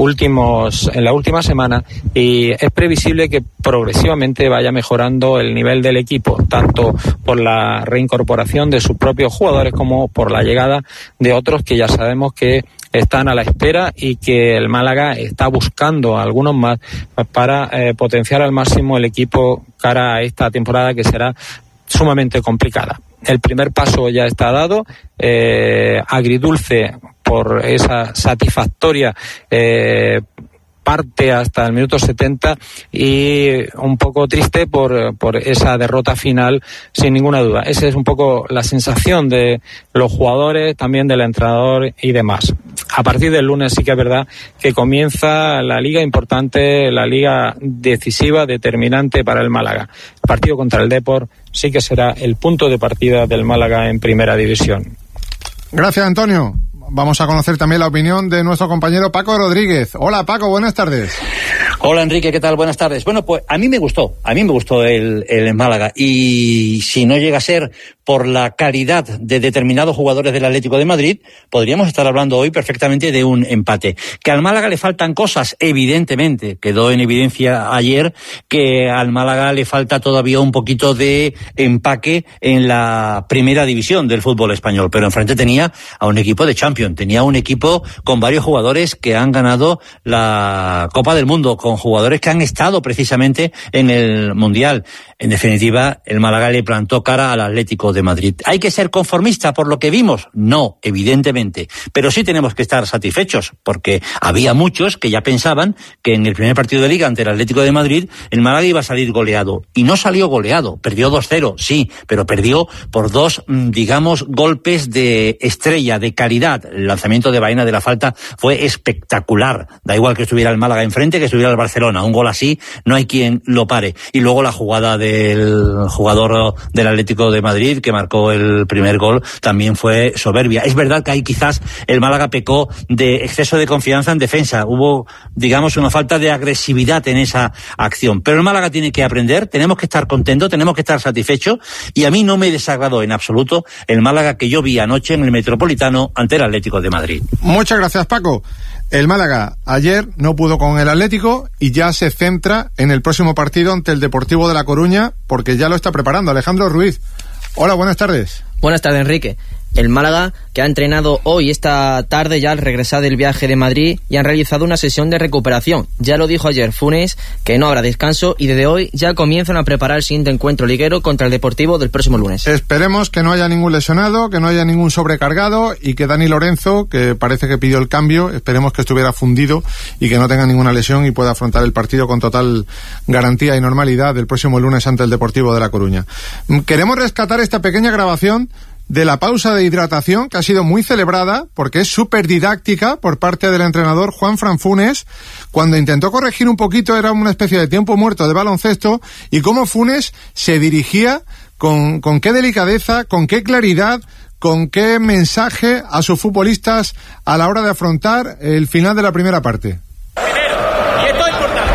última semana, y es previsible que progresivamente vaya mejorando el nivel del equipo, tanto por la reincorporación de sus propios jugadores como por la llegada de otros que ya sabemos que están a la espera y que el Málaga está buscando algunos más para potenciar al máximo el equipo cara a esta temporada que será sumamente complicada. El primer paso ya está dado, agridulce por esa satisfactoria parte hasta el minuto 70 y un poco triste por esa derrota final, sin ninguna duda. Esa es un poco la sensación de los jugadores, también del entrenador y demás. A partir del lunes sí que es verdad que comienza la liga importante, la liga decisiva, determinante para el Málaga. El partido contra el Depor sí que será el punto de partida del Málaga en Primera División. Gracias, Antonio. Vamos a conocer también la opinión de nuestro compañero Paco Rodríguez. Hola, Paco, buenas tardes. Hola, Enrique, ¿qué tal? Buenas tardes. Bueno, pues a mí me gustó el Málaga, y si no llega a ser por la calidad de determinados jugadores del Atlético de Madrid, podríamos estar hablando hoy perfectamente de un empate. Que al Málaga le faltan cosas, evidentemente, quedó en evidencia ayer que al Málaga le falta todavía un poquito de empaque en la primera división del fútbol español, pero enfrente tenía a un equipo de Champions, tenía un equipo con varios jugadores que han ganado la Copa del Mundo, con jugadores que han estado precisamente en el Mundial. En definitiva, el Málaga le plantó cara al Atlético de Madrid. ¿Hay que ser conformista por lo que vimos? No, evidentemente. Pero sí tenemos que estar satisfechos, porque había muchos que ya pensaban que en el primer partido de Liga ante el Atlético de Madrid, el Málaga iba a salir goleado. Y no salió goleado. Perdió 2-0, sí, pero perdió por dos, digamos, golpes de estrella, de calidad. El lanzamiento de Baena de la falta fue espectacular. Da igual que estuviera el Málaga enfrente, que estuviera el Barcelona. Un gol así, no hay quien lo pare. Y luego la jugada del jugador del Atlético de Madrid, que marcó el primer gol, también fue soberbia. Es verdad que ahí quizás el Málaga pecó de exceso de confianza en defensa. Hubo, digamos, una falta de agresividad en esa acción. Pero el Málaga tiene que aprender, tenemos que estar contentos, tenemos que estar satisfechos, y a mí no me desagradó en absoluto el Málaga que yo vi anoche en el Metropolitano ante el Atlético de Madrid. Muchas gracias, Paco. El Málaga ayer no pudo con el Atlético y ya se centra en el próximo partido ante el Deportivo de La Coruña, porque ya lo está preparando. Alejandro Ruiz. Hola, buenas tardes. Buenas tardes, Enrique. El Málaga, que ha entrenado hoy esta tarde ya al regresar del viaje de Madrid, y han realizado una sesión de recuperación. Ya lo dijo ayer Funes, que no habrá descanso, y desde hoy ya comienzan a preparar el siguiente encuentro liguero contra el Deportivo del próximo lunes. Esperemos que no haya ningún lesionado, que no haya ningún sobrecargado, y que Dani Lorenzo, que parece que pidió el cambio, esperemos que estuviera fundido y que no tenga ninguna lesión y pueda afrontar el partido con total garantía y normalidad el próximo lunes ante el Deportivo de La Coruña. Queremos rescatar esta pequeña grabación de la pausa de hidratación, que ha sido muy celebrada porque es súper didáctica por parte del entrenador Juanfran Funes, cuando intentó corregir un poquito, era una especie de tiempo muerto de baloncesto, y cómo Funes se dirigía con qué delicadeza, con qué claridad, con qué mensaje a sus futbolistas a la hora de afrontar el final de la primera parte. Primero, y esto es importante,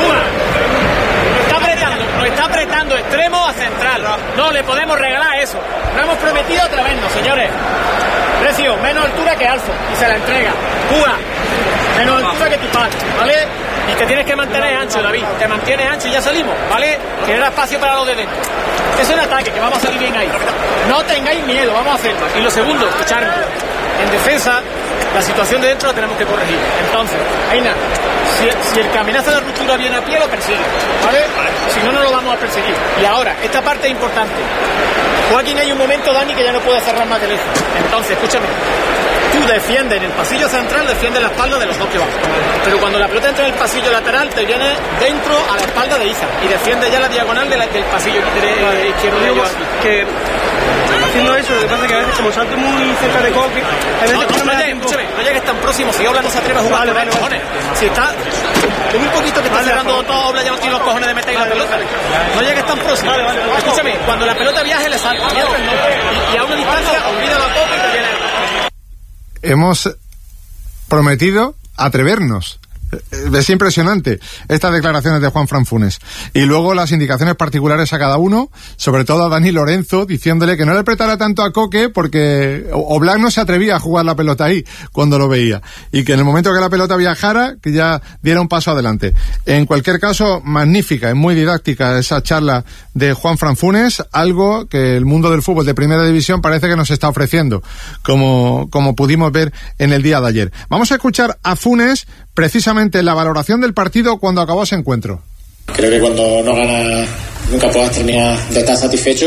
nos está apretando extremo a central, no le podemos regalar eso. No hemos prometido otra vez, no, señores. Precio, menos altura que Alfo, y se la entrega. Cuba, menos altura que tu padre, ¿vale? Y te tienes que mantener ancho, David. Te mantienes ancho y ya salimos, ¿vale? Genera espacio para los de dentro. Es un ataque, que vamos a salir bien ahí. No tengáis miedo, vamos a hacerlo. Y lo segundo, escucharme. En defensa, la situación de dentro la tenemos que corregir. Entonces, Aina, si el que amenaza la ruptura viene a pie, lo persigue, ¿vale? Si no, no lo vamos a perseguir. Y ahora, esta parte es importante. Joaquín, hay un momento, Dani, que ya no puede cerrar más de lejos. Entonces, escúchame. Tú defiendes en el pasillo central, defiendes la espalda de los dos que van. Pero cuando la pelota entra en el pasillo lateral, te viene dentro a la espalda de Iza y defiende ya la diagonal del pasillo izquierdo. Que haciendo eso, lo que pasa es que a veces como salto muy cerca de Coque, a veces no llegues tan próximo. Si Obla no se atreve a jugar con él, cojones. Si está un poquito que está cerrando todo, Obla ya no tiene los cojones de meter la pelota. No llegues tan próximo. Escúchame, cuando la pelota viaje le salta. Y a una distancia olvida la Coque y te viene. Hemos prometido atrevernos. Es impresionante estas declaraciones de Juanfran Funes. Y luego las indicaciones particulares a cada uno, sobre todo a Dani Lorenzo, diciéndole que no le apretara tanto a Coque porque Oblak no se atrevía a jugar la pelota ahí cuando lo veía. Y que en el momento que la pelota viajara, que ya diera un paso adelante. En cualquier caso, magnífica, es muy didáctica esa charla de Juanfran Funes, algo que el mundo del fútbol de Primera División parece que nos está ofreciendo, como pudimos ver en el día de ayer. Vamos a escuchar a Funes precisamente la valoración del partido cuando acabó ese encuentro. Creo que cuando no ganas nunca puedas terminar de estar satisfecho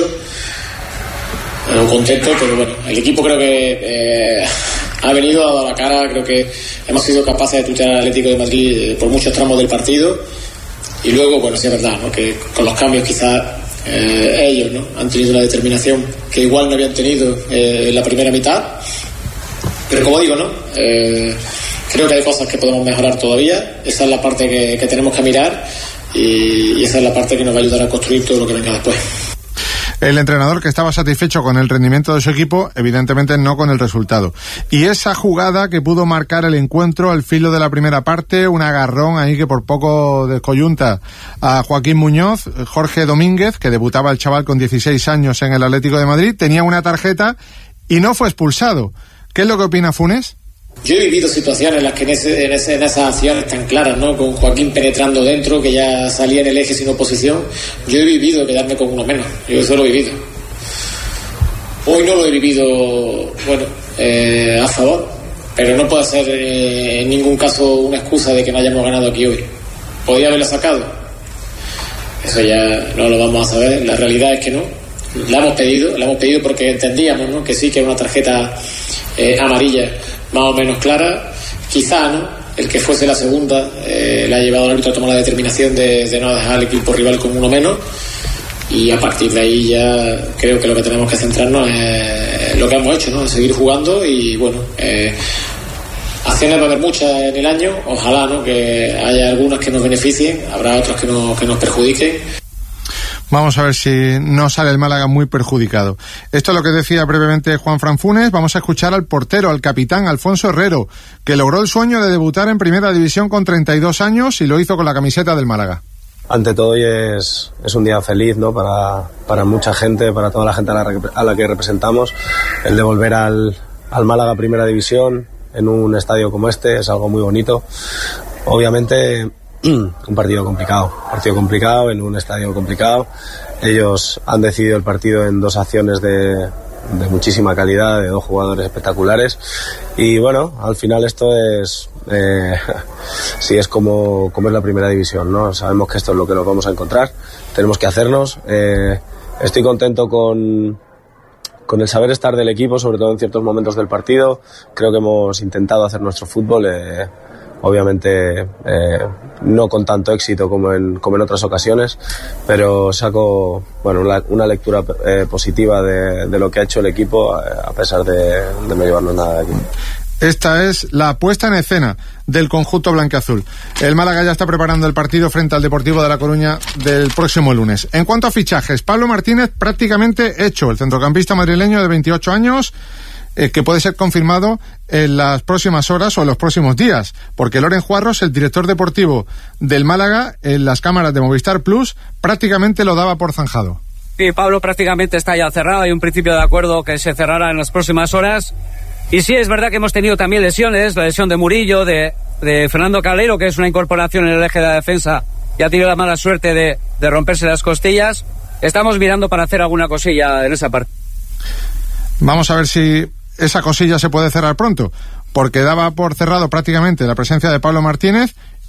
o contento, pero bueno, el equipo creo que ha venido, ha dado la cara. Creo que hemos sido capaces de luchar al Atlético de Madrid por muchos tramos del partido, y luego, bueno, sí es verdad, ¿no?, que con los cambios quizás ellos, ¿no?, han tenido una determinación que igual no habían tenido en la primera mitad, pero como digo, ¿no?, creo que hay cosas que podemos mejorar todavía. Esa es la parte que tenemos que mirar, y esa es la parte que nos va a ayudar a construir todo lo que venga después. El entrenador, que estaba satisfecho con el rendimiento de su equipo, evidentemente no con el resultado. Y esa jugada que pudo marcar el encuentro al filo de la primera parte, un agarrón ahí que por poco descoyunta a Joaquín Muñoz. Jorge Domínguez, que debutaba el chaval con 16 años en el Atlético de Madrid, tenía una tarjeta y no fue expulsado. ¿Qué es lo que opina Funes? Yo he vivido situaciones en las que en esas acciones tan claras, ¿no?, con Joaquín penetrando dentro, que ya salía en el eje sin oposición, yo he vivido quedarme con uno menos. Yo eso lo he vivido. Hoy no lo he vivido, bueno, a favor, pero no puede ser en ningún caso una excusa de que no hayamos ganado aquí hoy. ¿Podría haberlo sacado? Eso ya no lo vamos a saber. La realidad es que no. La hemos pedido porque entendíamos, ¿no?, que sí, que era una tarjeta amarilla más o menos clara. Quizá, ¿no?, el que fuese la segunda le ha llevado al árbitro a tomar la determinación de no dejar al equipo rival con uno menos, y a partir de ahí ya creo que lo que tenemos que centrarnos es lo que hemos hecho, ¿no?, seguir jugando. Y bueno, acciones va a haber muchas en el año, ojalá, ¿no?, que haya algunas que nos beneficien, habrá otras que nos perjudiquen. Vamos a ver si no sale el Málaga muy perjudicado. Esto es lo que decía brevemente Juanfran Funes. Vamos a escuchar al portero, al capitán Alfonso Herrero, que logró el sueño de debutar en Primera División con 32 años y lo hizo con la camiseta del Málaga. Ante todo, hoy es un día feliz, ¿no?, para mucha gente, para toda la gente a la que representamos. El de volver al Málaga Primera División en un estadio como este es algo muy bonito. Obviamente un partido complicado en un estadio complicado. Ellos han decidido el partido en dos acciones de muchísima calidad, de dos jugadores espectaculares, y bueno, al final esto es sí, es como es la Primera División, ¿no? Sabemos que esto es lo que nos vamos a encontrar, tenemos que hacernos. Estoy contento con el saber estar del equipo, sobre todo en ciertos momentos del partido. Creo que hemos intentado hacer nuestro fútbol, obviamente no con tanto éxito como en otras ocasiones, pero saco, bueno, una lectura positiva de lo que ha hecho el equipo, a pesar de no llevarnos nada de aquí. Esta es la puesta en escena del conjunto blanquiazul. El Málaga ya está preparando el partido frente al Deportivo de La Coruña del próximo lunes. En cuanto a fichajes, Pablo Martínez prácticamente hecho, el centrocampista madrileño de 28 años, que puede ser confirmado en las próximas horas o en los próximos días, porque Loren Juarros, el director deportivo del Málaga, en las cámaras de Movistar Plus, prácticamente lo daba por zanjado. Sí, Pablo prácticamente está ya cerrado, hay un principio de acuerdo que se cerrará en las próximas horas. Y sí, es verdad que hemos tenido también lesiones, la lesión de Murillo, de Fernando Calero, que es una incorporación en el eje de la defensa, y ha tenido la mala suerte de romperse las costillas. Estamos mirando para hacer alguna cosilla en esa parte. Vamos a ver si esa cosilla se puede cerrar pronto, porque daba por cerrado prácticamente la presencia de Pablo Martínez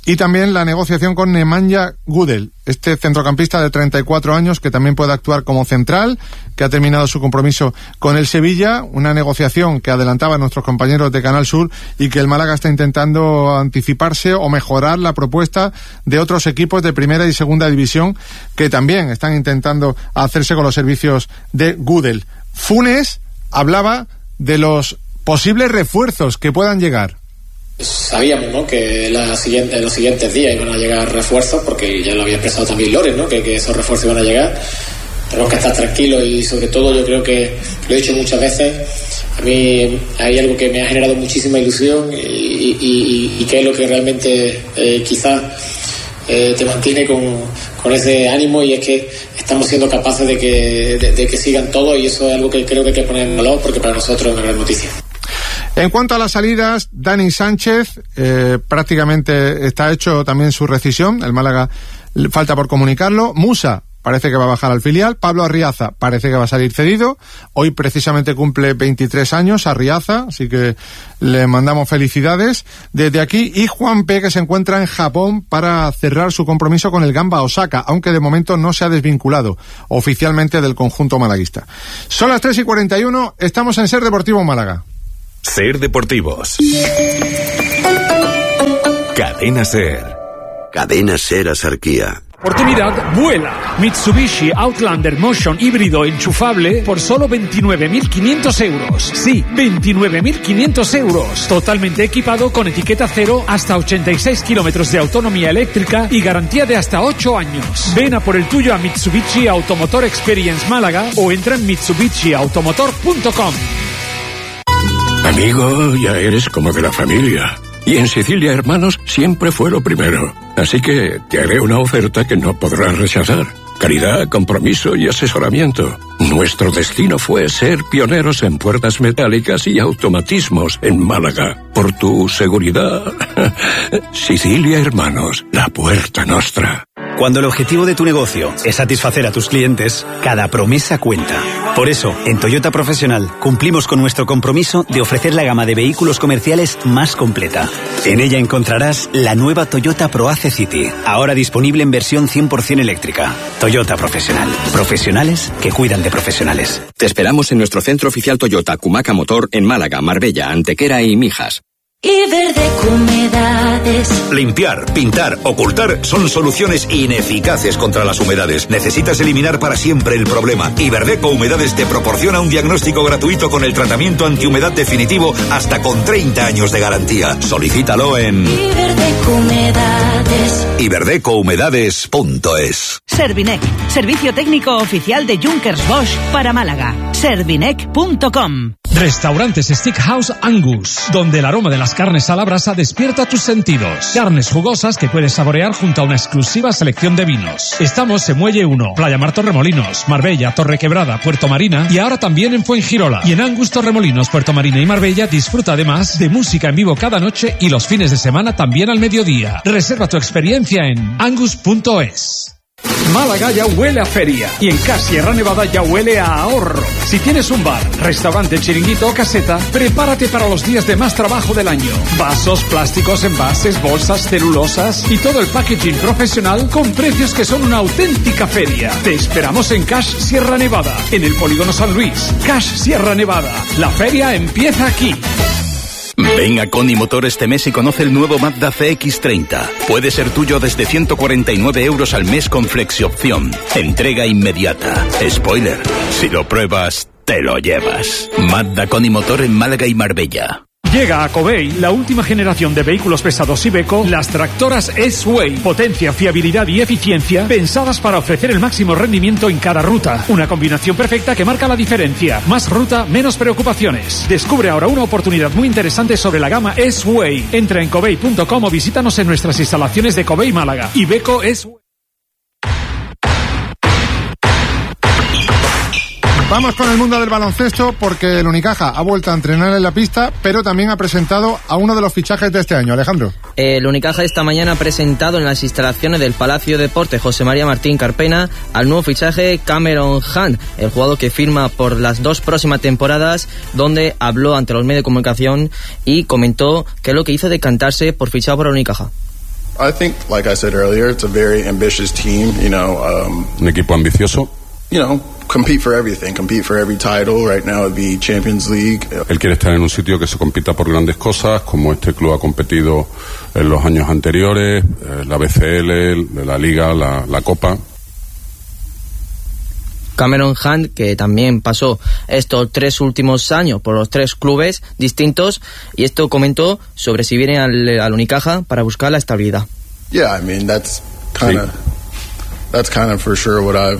Y también la negociación con Nemanja Gudel, este centrocampista de 34 años que también puede actuar como central, que ha terminado su compromiso con el Sevilla, una negociación que adelantaban nuestros compañeros de Canal Sur y que el Málaga está intentando anticiparse o mejorar la propuesta de otros equipos de primera y segunda división que también están intentando hacerse con los servicios de Gudel. Funes hablaba de los posibles refuerzos que puedan llegar. Sabíamos, ¿no?, que en los siguientes días iban a llegar refuerzos, porque ya lo había expresado también Loren, ¿no?, que esos refuerzos iban a llegar. Tenemos que estar tranquilos y sobre todo yo creo que lo he dicho muchas veces, a mí hay algo que me ha generado muchísima ilusión y que es lo que realmente quizás te mantiene con ese ánimo, y es que estamos siendo capaces de que sigan todos, y eso es algo que creo que hay que poner en valor porque para nosotros es una gran noticia. En cuanto a las salidas, Dani Sánchez prácticamente está hecho también su rescisión. El Málaga falta por comunicarlo. Musa parece que va a bajar al filial. Pablo Arriaza parece que va a salir cedido. Hoy precisamente cumple 23 años Arriaza, así que le mandamos felicidades desde aquí. Y Juan P., que se encuentra en Japón para cerrar su compromiso con el Gamba Osaka, aunque de momento no se ha desvinculado oficialmente del conjunto malaguista. Son las 3:41, estamos en Ser Deportivo Málaga. Ser Deportivos. Cadena Ser. Cadena Ser Asarquía. Oportunidad vuela. Mitsubishi Outlander Motion híbrido enchufable por solo 29.500 euros. Sí, 29.500 euros. Totalmente equipado con etiqueta cero, hasta 86 kilómetros de autonomía eléctrica y garantía de hasta 8 años. Ven a por el tuyo a Mitsubishi Automotor Experience Málaga o entra en mitsubishiautomotor.com. Amigo, ya eres como de la familia. Y en Sicilia Hermanos siempre fue lo primero. Así que te haré una oferta que no podrás rechazar. Calidad, compromiso y asesoramiento. Nuestro destino fue ser pioneros en puertas metálicas y automatismos en Málaga. Por tu seguridad. Sicilia Hermanos, la puerta nostra. Cuando el objetivo de tu negocio es satisfacer a tus clientes, cada promesa cuenta. Por eso, en Toyota Profesional, cumplimos con nuestro compromiso de ofrecer la gama de vehículos comerciales más completa. En ella encontrarás la nueva Toyota ProAce City, ahora disponible en versión 100% eléctrica. Toyota Profesional. Profesionales que cuidan de profesionales. Te esperamos en nuestro centro oficial Toyota Cumaca Motor en Málaga, Marbella, Antequera y Mijas. Iberdeco Humedades. Limpiar, pintar, ocultar son soluciones ineficaces contra las humedades. Necesitas eliminar para siempre el problema. Iberdeco Humedades te proporciona un diagnóstico gratuito con el tratamiento antihumedad definitivo hasta con 30 años de garantía. Solicítalo en Iberdeco Humedades. iberdecohumedades.es. Servinec, servicio técnico oficial de Junkers Bosch para Málaga. Servinec.com. Restaurantes Steakhouse Angus, donde el aroma de las carnes a la brasa despierta tus sentidos. Carnes jugosas que puedes saborear junto a una exclusiva selección de vinos. Estamos en Muelle 1, Playa Mar Torremolinos, Marbella, Torrequebrada, Puerto Marina y ahora también en Fuengirola. Y en Angus Torremolinos, Puerto Marina y Marbella disfruta además de música en vivo cada noche y los fines de semana también al mediodía. Reserva tu experiencia en angus.es. Málaga ya huele a feria y en Cash Sierra Nevada ya huele a ahorro. Si tienes un bar, restaurante, chiringuito o caseta, prepárate para los días de más trabajo del año. Vasos, plásticos, envases, bolsas, celulosas y todo el packaging profesional con precios que son una auténtica feria. Te esperamos en Cash Sierra Nevada, en el Polígono San Luis. Cash Sierra Nevada, la feria empieza aquí. Ven a Coni Motor este mes y conoce el nuevo Mazda CX-30. Puede ser tuyo desde 149 euros al mes con flexiopción. Entrega inmediata. Spoiler, si lo pruebas, te lo llevas. Mazda Coni Motor en Málaga y Marbella. Llega a Covey la última generación de vehículos pesados Iveco, las tractoras S-Way. Potencia, fiabilidad y eficiencia pensadas para ofrecer el máximo rendimiento en cada ruta. Una combinación perfecta que marca la diferencia. Más ruta, menos preocupaciones. Descubre ahora una oportunidad muy interesante sobre la gama S-Way. Entra en covey.com o visítanos en nuestras instalaciones de Covey Málaga. Iveco S-Way. Vamos con el mundo del baloncesto porque el Unicaja ha vuelto a entrenar en la pista, pero también ha presentado a uno de los fichajes de este año. Alejandro. El Unicaja esta mañana ha presentado en las instalaciones del Palacio de Deportes José María Martín Carpena al nuevo fichaje Cameron Hunt, el jugador que firma por las 2 próximas temporadas, donde habló ante los medios de comunicación y comentó que es lo que hizo decantarse por fichar por el Unicaja. I think, like I said earlier, it's a very ambitious team, un equipo ambicioso. Compete for everything, compete for every title. Right now it'd be Champions League. Él quiere estar en un sitio que se compita por grandes cosas, como este club ha competido en los años anteriores, la BCL, la Liga, la Copa. Cameron Hunt, que también pasó estos 3 últimos años por los 3 clubes distintos, y esto comentó sobre si viene al Unicaja para buscar la estabilidad. Yeah, I mean that's kind of for sure what I've,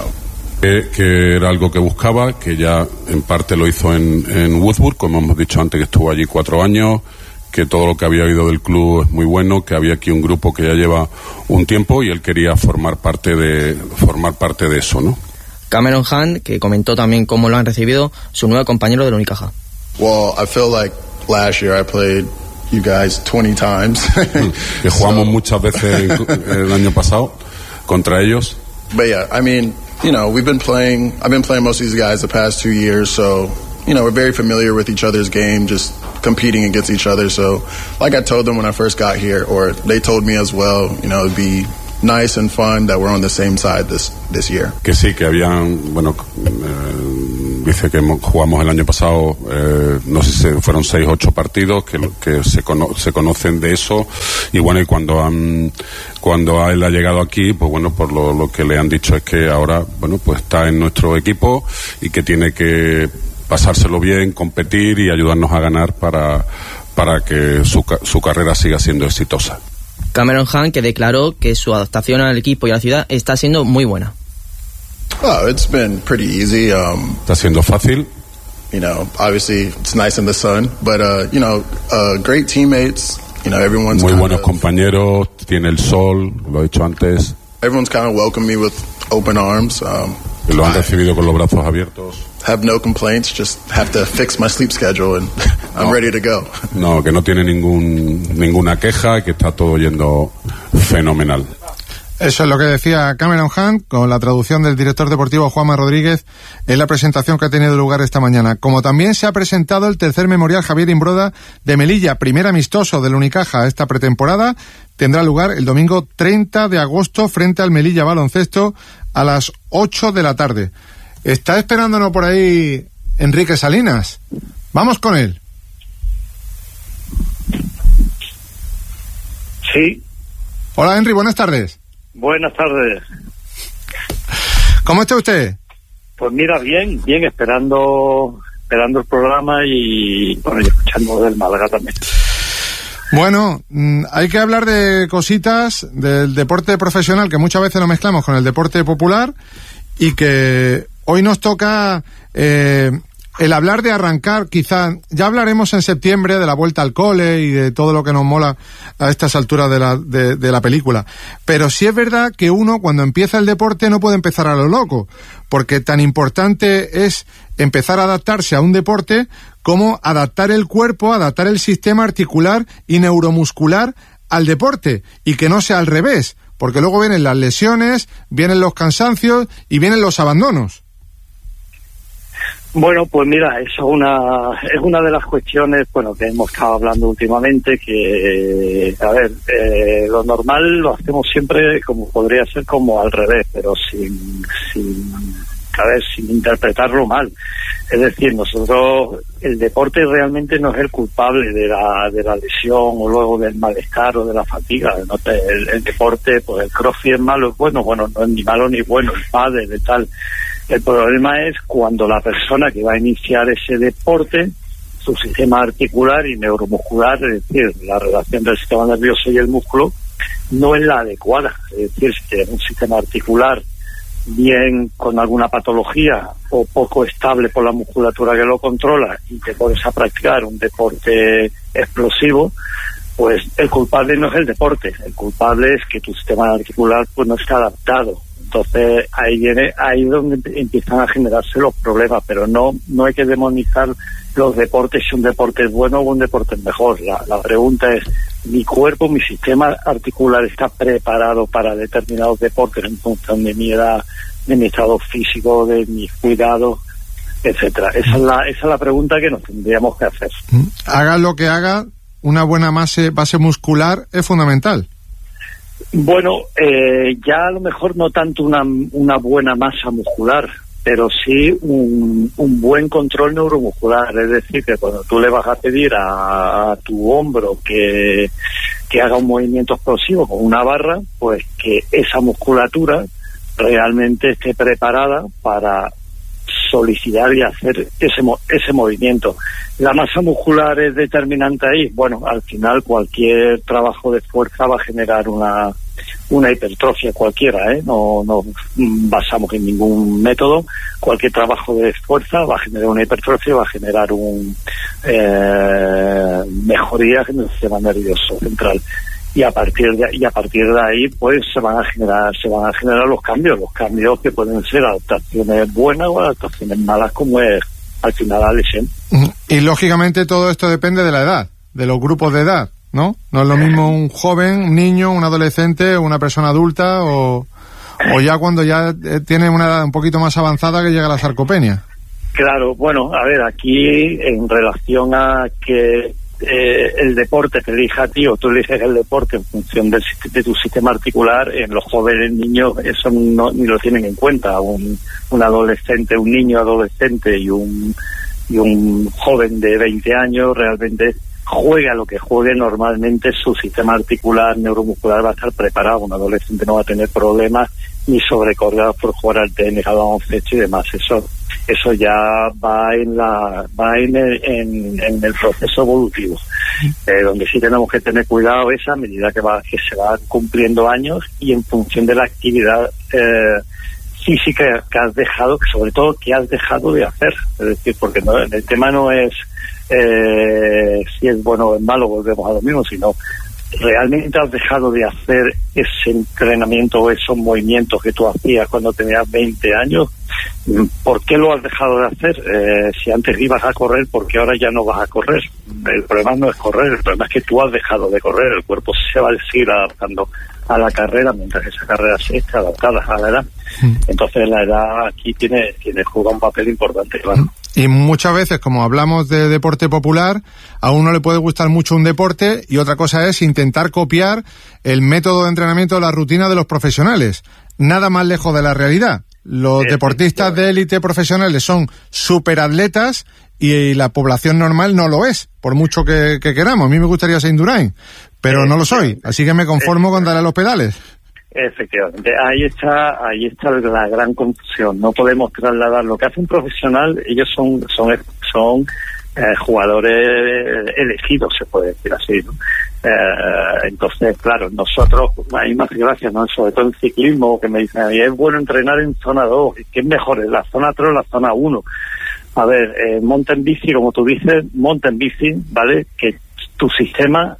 que era algo que buscaba, que ya en parte lo hizo en Würzburg, como hemos dicho antes, que estuvo allí 4 años, que todo lo que había oído del club es muy bueno, que había aquí un grupo que ya lleva un tiempo y él quería formar parte de eso, ¿no? Cameron Hunt, que comentó también cómo lo han recibido su nuevo compañero del Unicaja. Well, I feel like last year I played you guys 20 times. Que jugamos muchas veces el año pasado contra ellos. But yeah, I mean, I've been playing most of these guys the past 2 years, so, we're very familiar with each other's game, just competing against each other. So, like I told them when I first got here, or they told me as well, it'd be nice and fun that we're on the same side this year. Que sí, que habían, dice que jugamos el año pasado, no sé si fueron 6 o 8 partidos, que se conocen de eso, y y cuando él ha llegado aquí, pues por lo que le han dicho es que ahora, pues está en nuestro equipo y que tiene que pasárselo bien, competir y ayudarnos a ganar para que su carrera siga siendo exitosa. Cameron Hunt, que declaró que su adaptación al equipo y a la ciudad está siendo muy buena. Oh, it's been pretty easy. Está siendo fácil. Obviously it's nice in the sun, but great teammates. Everyone's muy buenos compañeros. Tiene el sol, lo he dicho antes. Everyone's kind of welcomed me with open arms. Que lo han recibido con los brazos abiertos. Have no complaints, just have to fix my sleep schedule and I'm ready to go. No, que no tiene ninguna queja, que está todo yendo fenomenal. Eso es lo que decía Cameron Hunt, con la traducción del director deportivo Juanma Rodríguez en la presentación que ha tenido lugar esta mañana. Como también se ha presentado el tercer memorial Javier Imbroda de Melilla, primer amistoso del Unicaja esta pretemporada, tendrá lugar el domingo 30 de agosto frente al Melilla Baloncesto a las 8 de la tarde. Está esperándonos por ahí Enrique Salinas. Vamos con él. Sí. Hola, Henry, buenas tardes. Buenas tardes. ¿Cómo está usted? Pues mira, bien, esperando el programa y escuchando del Málaga también. Bueno, hay que hablar de cositas del deporte profesional que muchas veces lo mezclamos con el deporte popular y que hoy nos toca el hablar de arrancar, quizá, ya hablaremos en septiembre de la vuelta al cole y de todo lo que nos mola a estas alturas de la película. Pero sí es verdad que uno, cuando empieza el deporte, no puede empezar a lo loco, porque tan importante es empezar a adaptarse a un deporte como adaptar el cuerpo, adaptar el sistema articular y neuromuscular al deporte, y que no sea al revés, porque luego vienen las lesiones, vienen los cansancios y vienen los abandonos. Bueno, pues mira, eso es una de las cuestiones, que hemos estado hablando últimamente, que, lo normal lo hacemos siempre como podría ser como al revés, pero sin interpretarlo mal. Es decir, nosotros, el deporte realmente no es el culpable de la lesión o luego del malestar o de la fatiga. El deporte, pues el crossfit es malo, es bueno, no es ni malo ni bueno, el pádel, de tal. El problema es cuando la persona que va a iniciar ese deporte, su sistema articular y neuromuscular, es decir, la relación del sistema nervioso y el músculo, no es la adecuada. Es decir, si tiene un sistema articular bien con alguna patología o poco estable por la musculatura que lo controla y te pones a practicar un deporte explosivo, pues el culpable no es el deporte, el culpable es que tu sistema articular pues no está adaptado. Entonces ahí es donde empiezan a generarse los problemas, pero no hay que demonizar los deportes, si un deporte es bueno o un deporte es mejor. La pregunta es, mi cuerpo, mi sistema articular está preparado para determinados deportes en función de mi edad, de mi estado físico, de mis cuidados, etcétera. Esa es la pregunta que nos tendríamos que hacer. Haga lo que haga, una buena base muscular es fundamental. Bueno, ya a lo mejor no tanto una buena masa muscular, pero sí un buen control neuromuscular. Es decir, que cuando tú le vas a pedir a tu hombro que haga un movimiento explosivo con una barra, pues que esa musculatura realmente esté preparada para solicitar y hacer ese movimiento. La masa muscular es determinante ahí. Bueno, al final cualquier trabajo de fuerza va a generar una hipertrofia cualquiera, no basamos en ningún método. Cualquier trabajo de fuerza va a generar una hipertrofia, va a generar mejorías en el sistema nervioso central. Y a partir de ahí pues se van a generar los cambios que pueden ser adaptaciones buenas o adaptaciones malas, como es al final la lesión. Y lógicamente todo esto depende de la edad, de los grupos de edad, ¿no? No es lo mismo un joven, un niño, un adolescente, una persona adulta o ya cuando ya tiene una edad un poquito más avanzada que llega a la sarcopenia. Claro, bueno, a ver, aquí en relación a que el deporte te elija a ti o tú eliges el deporte en función de tu sistema articular, en los jóvenes niños eso ni lo tienen en cuenta. Un adolescente, un niño adolescente y un joven de 20 años realmente juega lo que juegue, normalmente su sistema articular neuromuscular va a estar preparado. Un adolescente no va a tener problemas ni sobrecargados por jugar al tenis, al baloncesto y demás. Eso ya va en el proceso evolutivo, donde sí tenemos que tener cuidado esa medida que se va cumpliendo años y en función de la actividad física que has dejado, sobre todo que has dejado de hacer. Es decir, porque el tema no es si es bueno o es malo, volvemos a lo mismo, sino realmente has dejado de hacer ese entrenamiento o esos movimientos que tú hacías cuando tenías 20 años. ¿Por qué lo has dejado de hacer? Si antes ibas a correr, ¿por qué ahora ya no vas a correr? El problema no es correr, el problema es que tú has dejado de correr. El cuerpo se va a seguir adaptando a la carrera mientras esa carrera se esté adaptada a la edad. Entonces la edad aquí juega un papel importante, claro. Y muchas veces, como hablamos de deporte popular, a uno le puede gustar mucho un deporte y otra cosa es intentar copiar el método de entrenamiento de la rutina de los profesionales. Nada más lejos de la realidad. Los deportistas de élite profesionales son superatletas y la población normal no lo es, por mucho que queramos. A mí me gustaría ser Indurain, pero no lo soy, así que me conformo con darle a los pedales. Efectivamente, ahí está la gran confusión. No podemos trasladar lo que hace un profesional. Ellos son jugadores elegidos, se puede decir así, ¿no? Entonces, claro, nosotros, a mí me hace gracia, ¿no? Sobre todo en ciclismo, que me dicen, es bueno entrenar en zona 2, ¿qué es mejor, en la zona 3 o la zona 1? A ver, monta en bici, como tú dices, monta en bici, ¿vale? Que tu sistema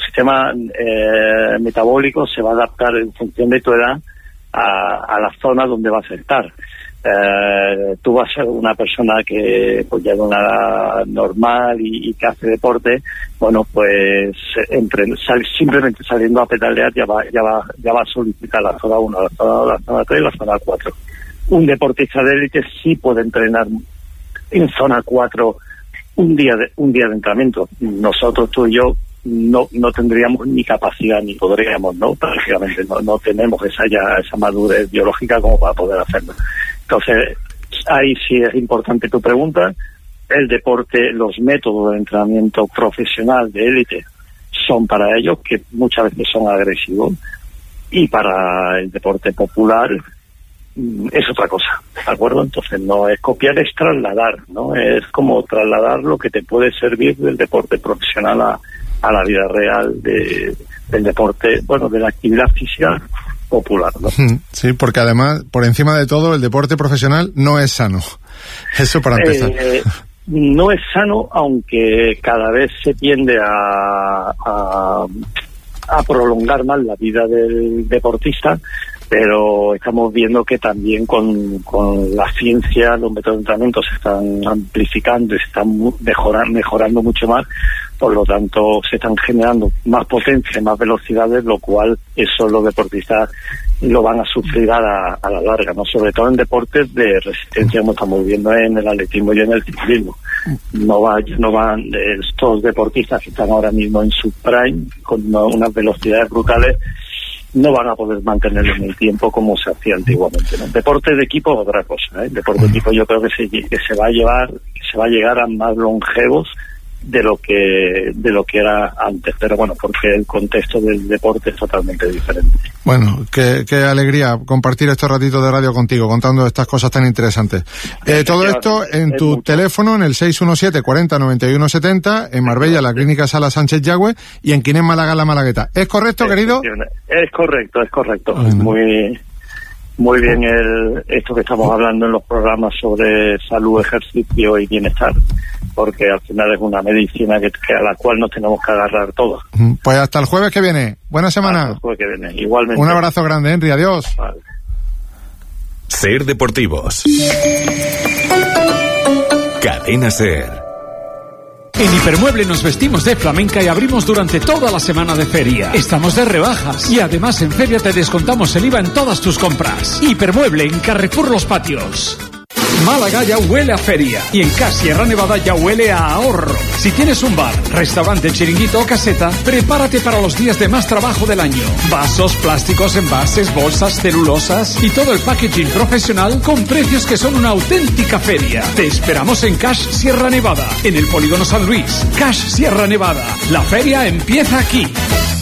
metabólico se va a adaptar en función de tu edad a la zona donde vas a estar. Tú vas a ser una persona que pues ya de una edad normal y que hace deporte, bueno, pues simplemente saliendo a pedalear ya va a solicitar la zona 1, la zona 2, la zona 3 y la zona 4. Un deportista de élite sí puede entrenar en zona 4 un día de entrenamiento. Nosotros, tú y yo, no tendríamos ni capacidad ni podríamos, ¿no? Prácticamente no tenemos esa madurez biológica como para poder hacerlo. Entonces, ahí sí es importante tu pregunta. El deporte, los métodos de entrenamiento profesional de élite son para ellos, que muchas veces son agresivos, y para el deporte popular es otra cosa, ¿de acuerdo? Entonces no es copiar, es trasladar, ¿no? Es como trasladar lo que te puede servir del deporte profesional a la vida real del deporte, bueno, de la actividad física popular, ¿no? Sí, porque además, por encima de todo, el deporte profesional no es sano. Eso para empezar. No es sano, aunque cada vez se tiende a prolongar más la vida del deportista, pero estamos viendo que también con la ciencia los métodos de entrenamiento se están amplificando y se están mejorando mucho más. Por lo tanto, se están generando más potencia, más velocidades, lo cual eso los deportistas lo van a sufrir a la larga, ¿no? Sobre todo en deportes de resistencia, como estamos viendo en el atletismo y en el ciclismo. No van estos deportistas que están ahora mismo en su prime, con unas velocidades brutales, no van a poder mantenerlo en el tiempo como se hacía antiguamente, ¿no? Deporte de equipo es otra cosa, ¿eh? Deporte de equipo yo creo que se va a llegar a más longevos de lo que era antes, pero bueno, porque el contexto del deporte es totalmente diferente. Bueno, qué alegría compartir estos ratitos de radio contigo, contando estas cosas tan interesantes. Todo esto en tu teléfono, en el 617 40 91 70, en Marbella, la Clínica Sala Sánchez Yagüe, y en Quinés Málaga, La Malagueta. ¿Es correcto, querido? Es correcto. Muy bien esto que estamos hablando en los programas sobre salud, ejercicio y bienestar, porque al final es una medicina a la cual nos tenemos que agarrar todos. Pues hasta el jueves que viene. Buena semana. Hasta el jueves que viene. Igualmente. Un abrazo grande, Henry. Adiós. Vale. Ser Deportivos. Cadena Ser. En Hipermueble nos vestimos de flamenca y abrimos durante toda la semana de feria. Estamos de rebajas y además en feria te descontamos el IVA en todas tus compras. Hipermueble en Carrefour Los Patios. Málaga ya huele a feria y en Cash Sierra Nevada ya huele a ahorro. Si tienes un bar, restaurante, chiringuito o caseta, prepárate para los días de más trabajo del año. Vasos, plásticos, envases, bolsas, celulosas y todo el packaging profesional con precios que son una auténtica feria. Te esperamos en Cash Sierra Nevada, en el Polígono San Luis. Cash Sierra Nevada. La feria empieza aquí.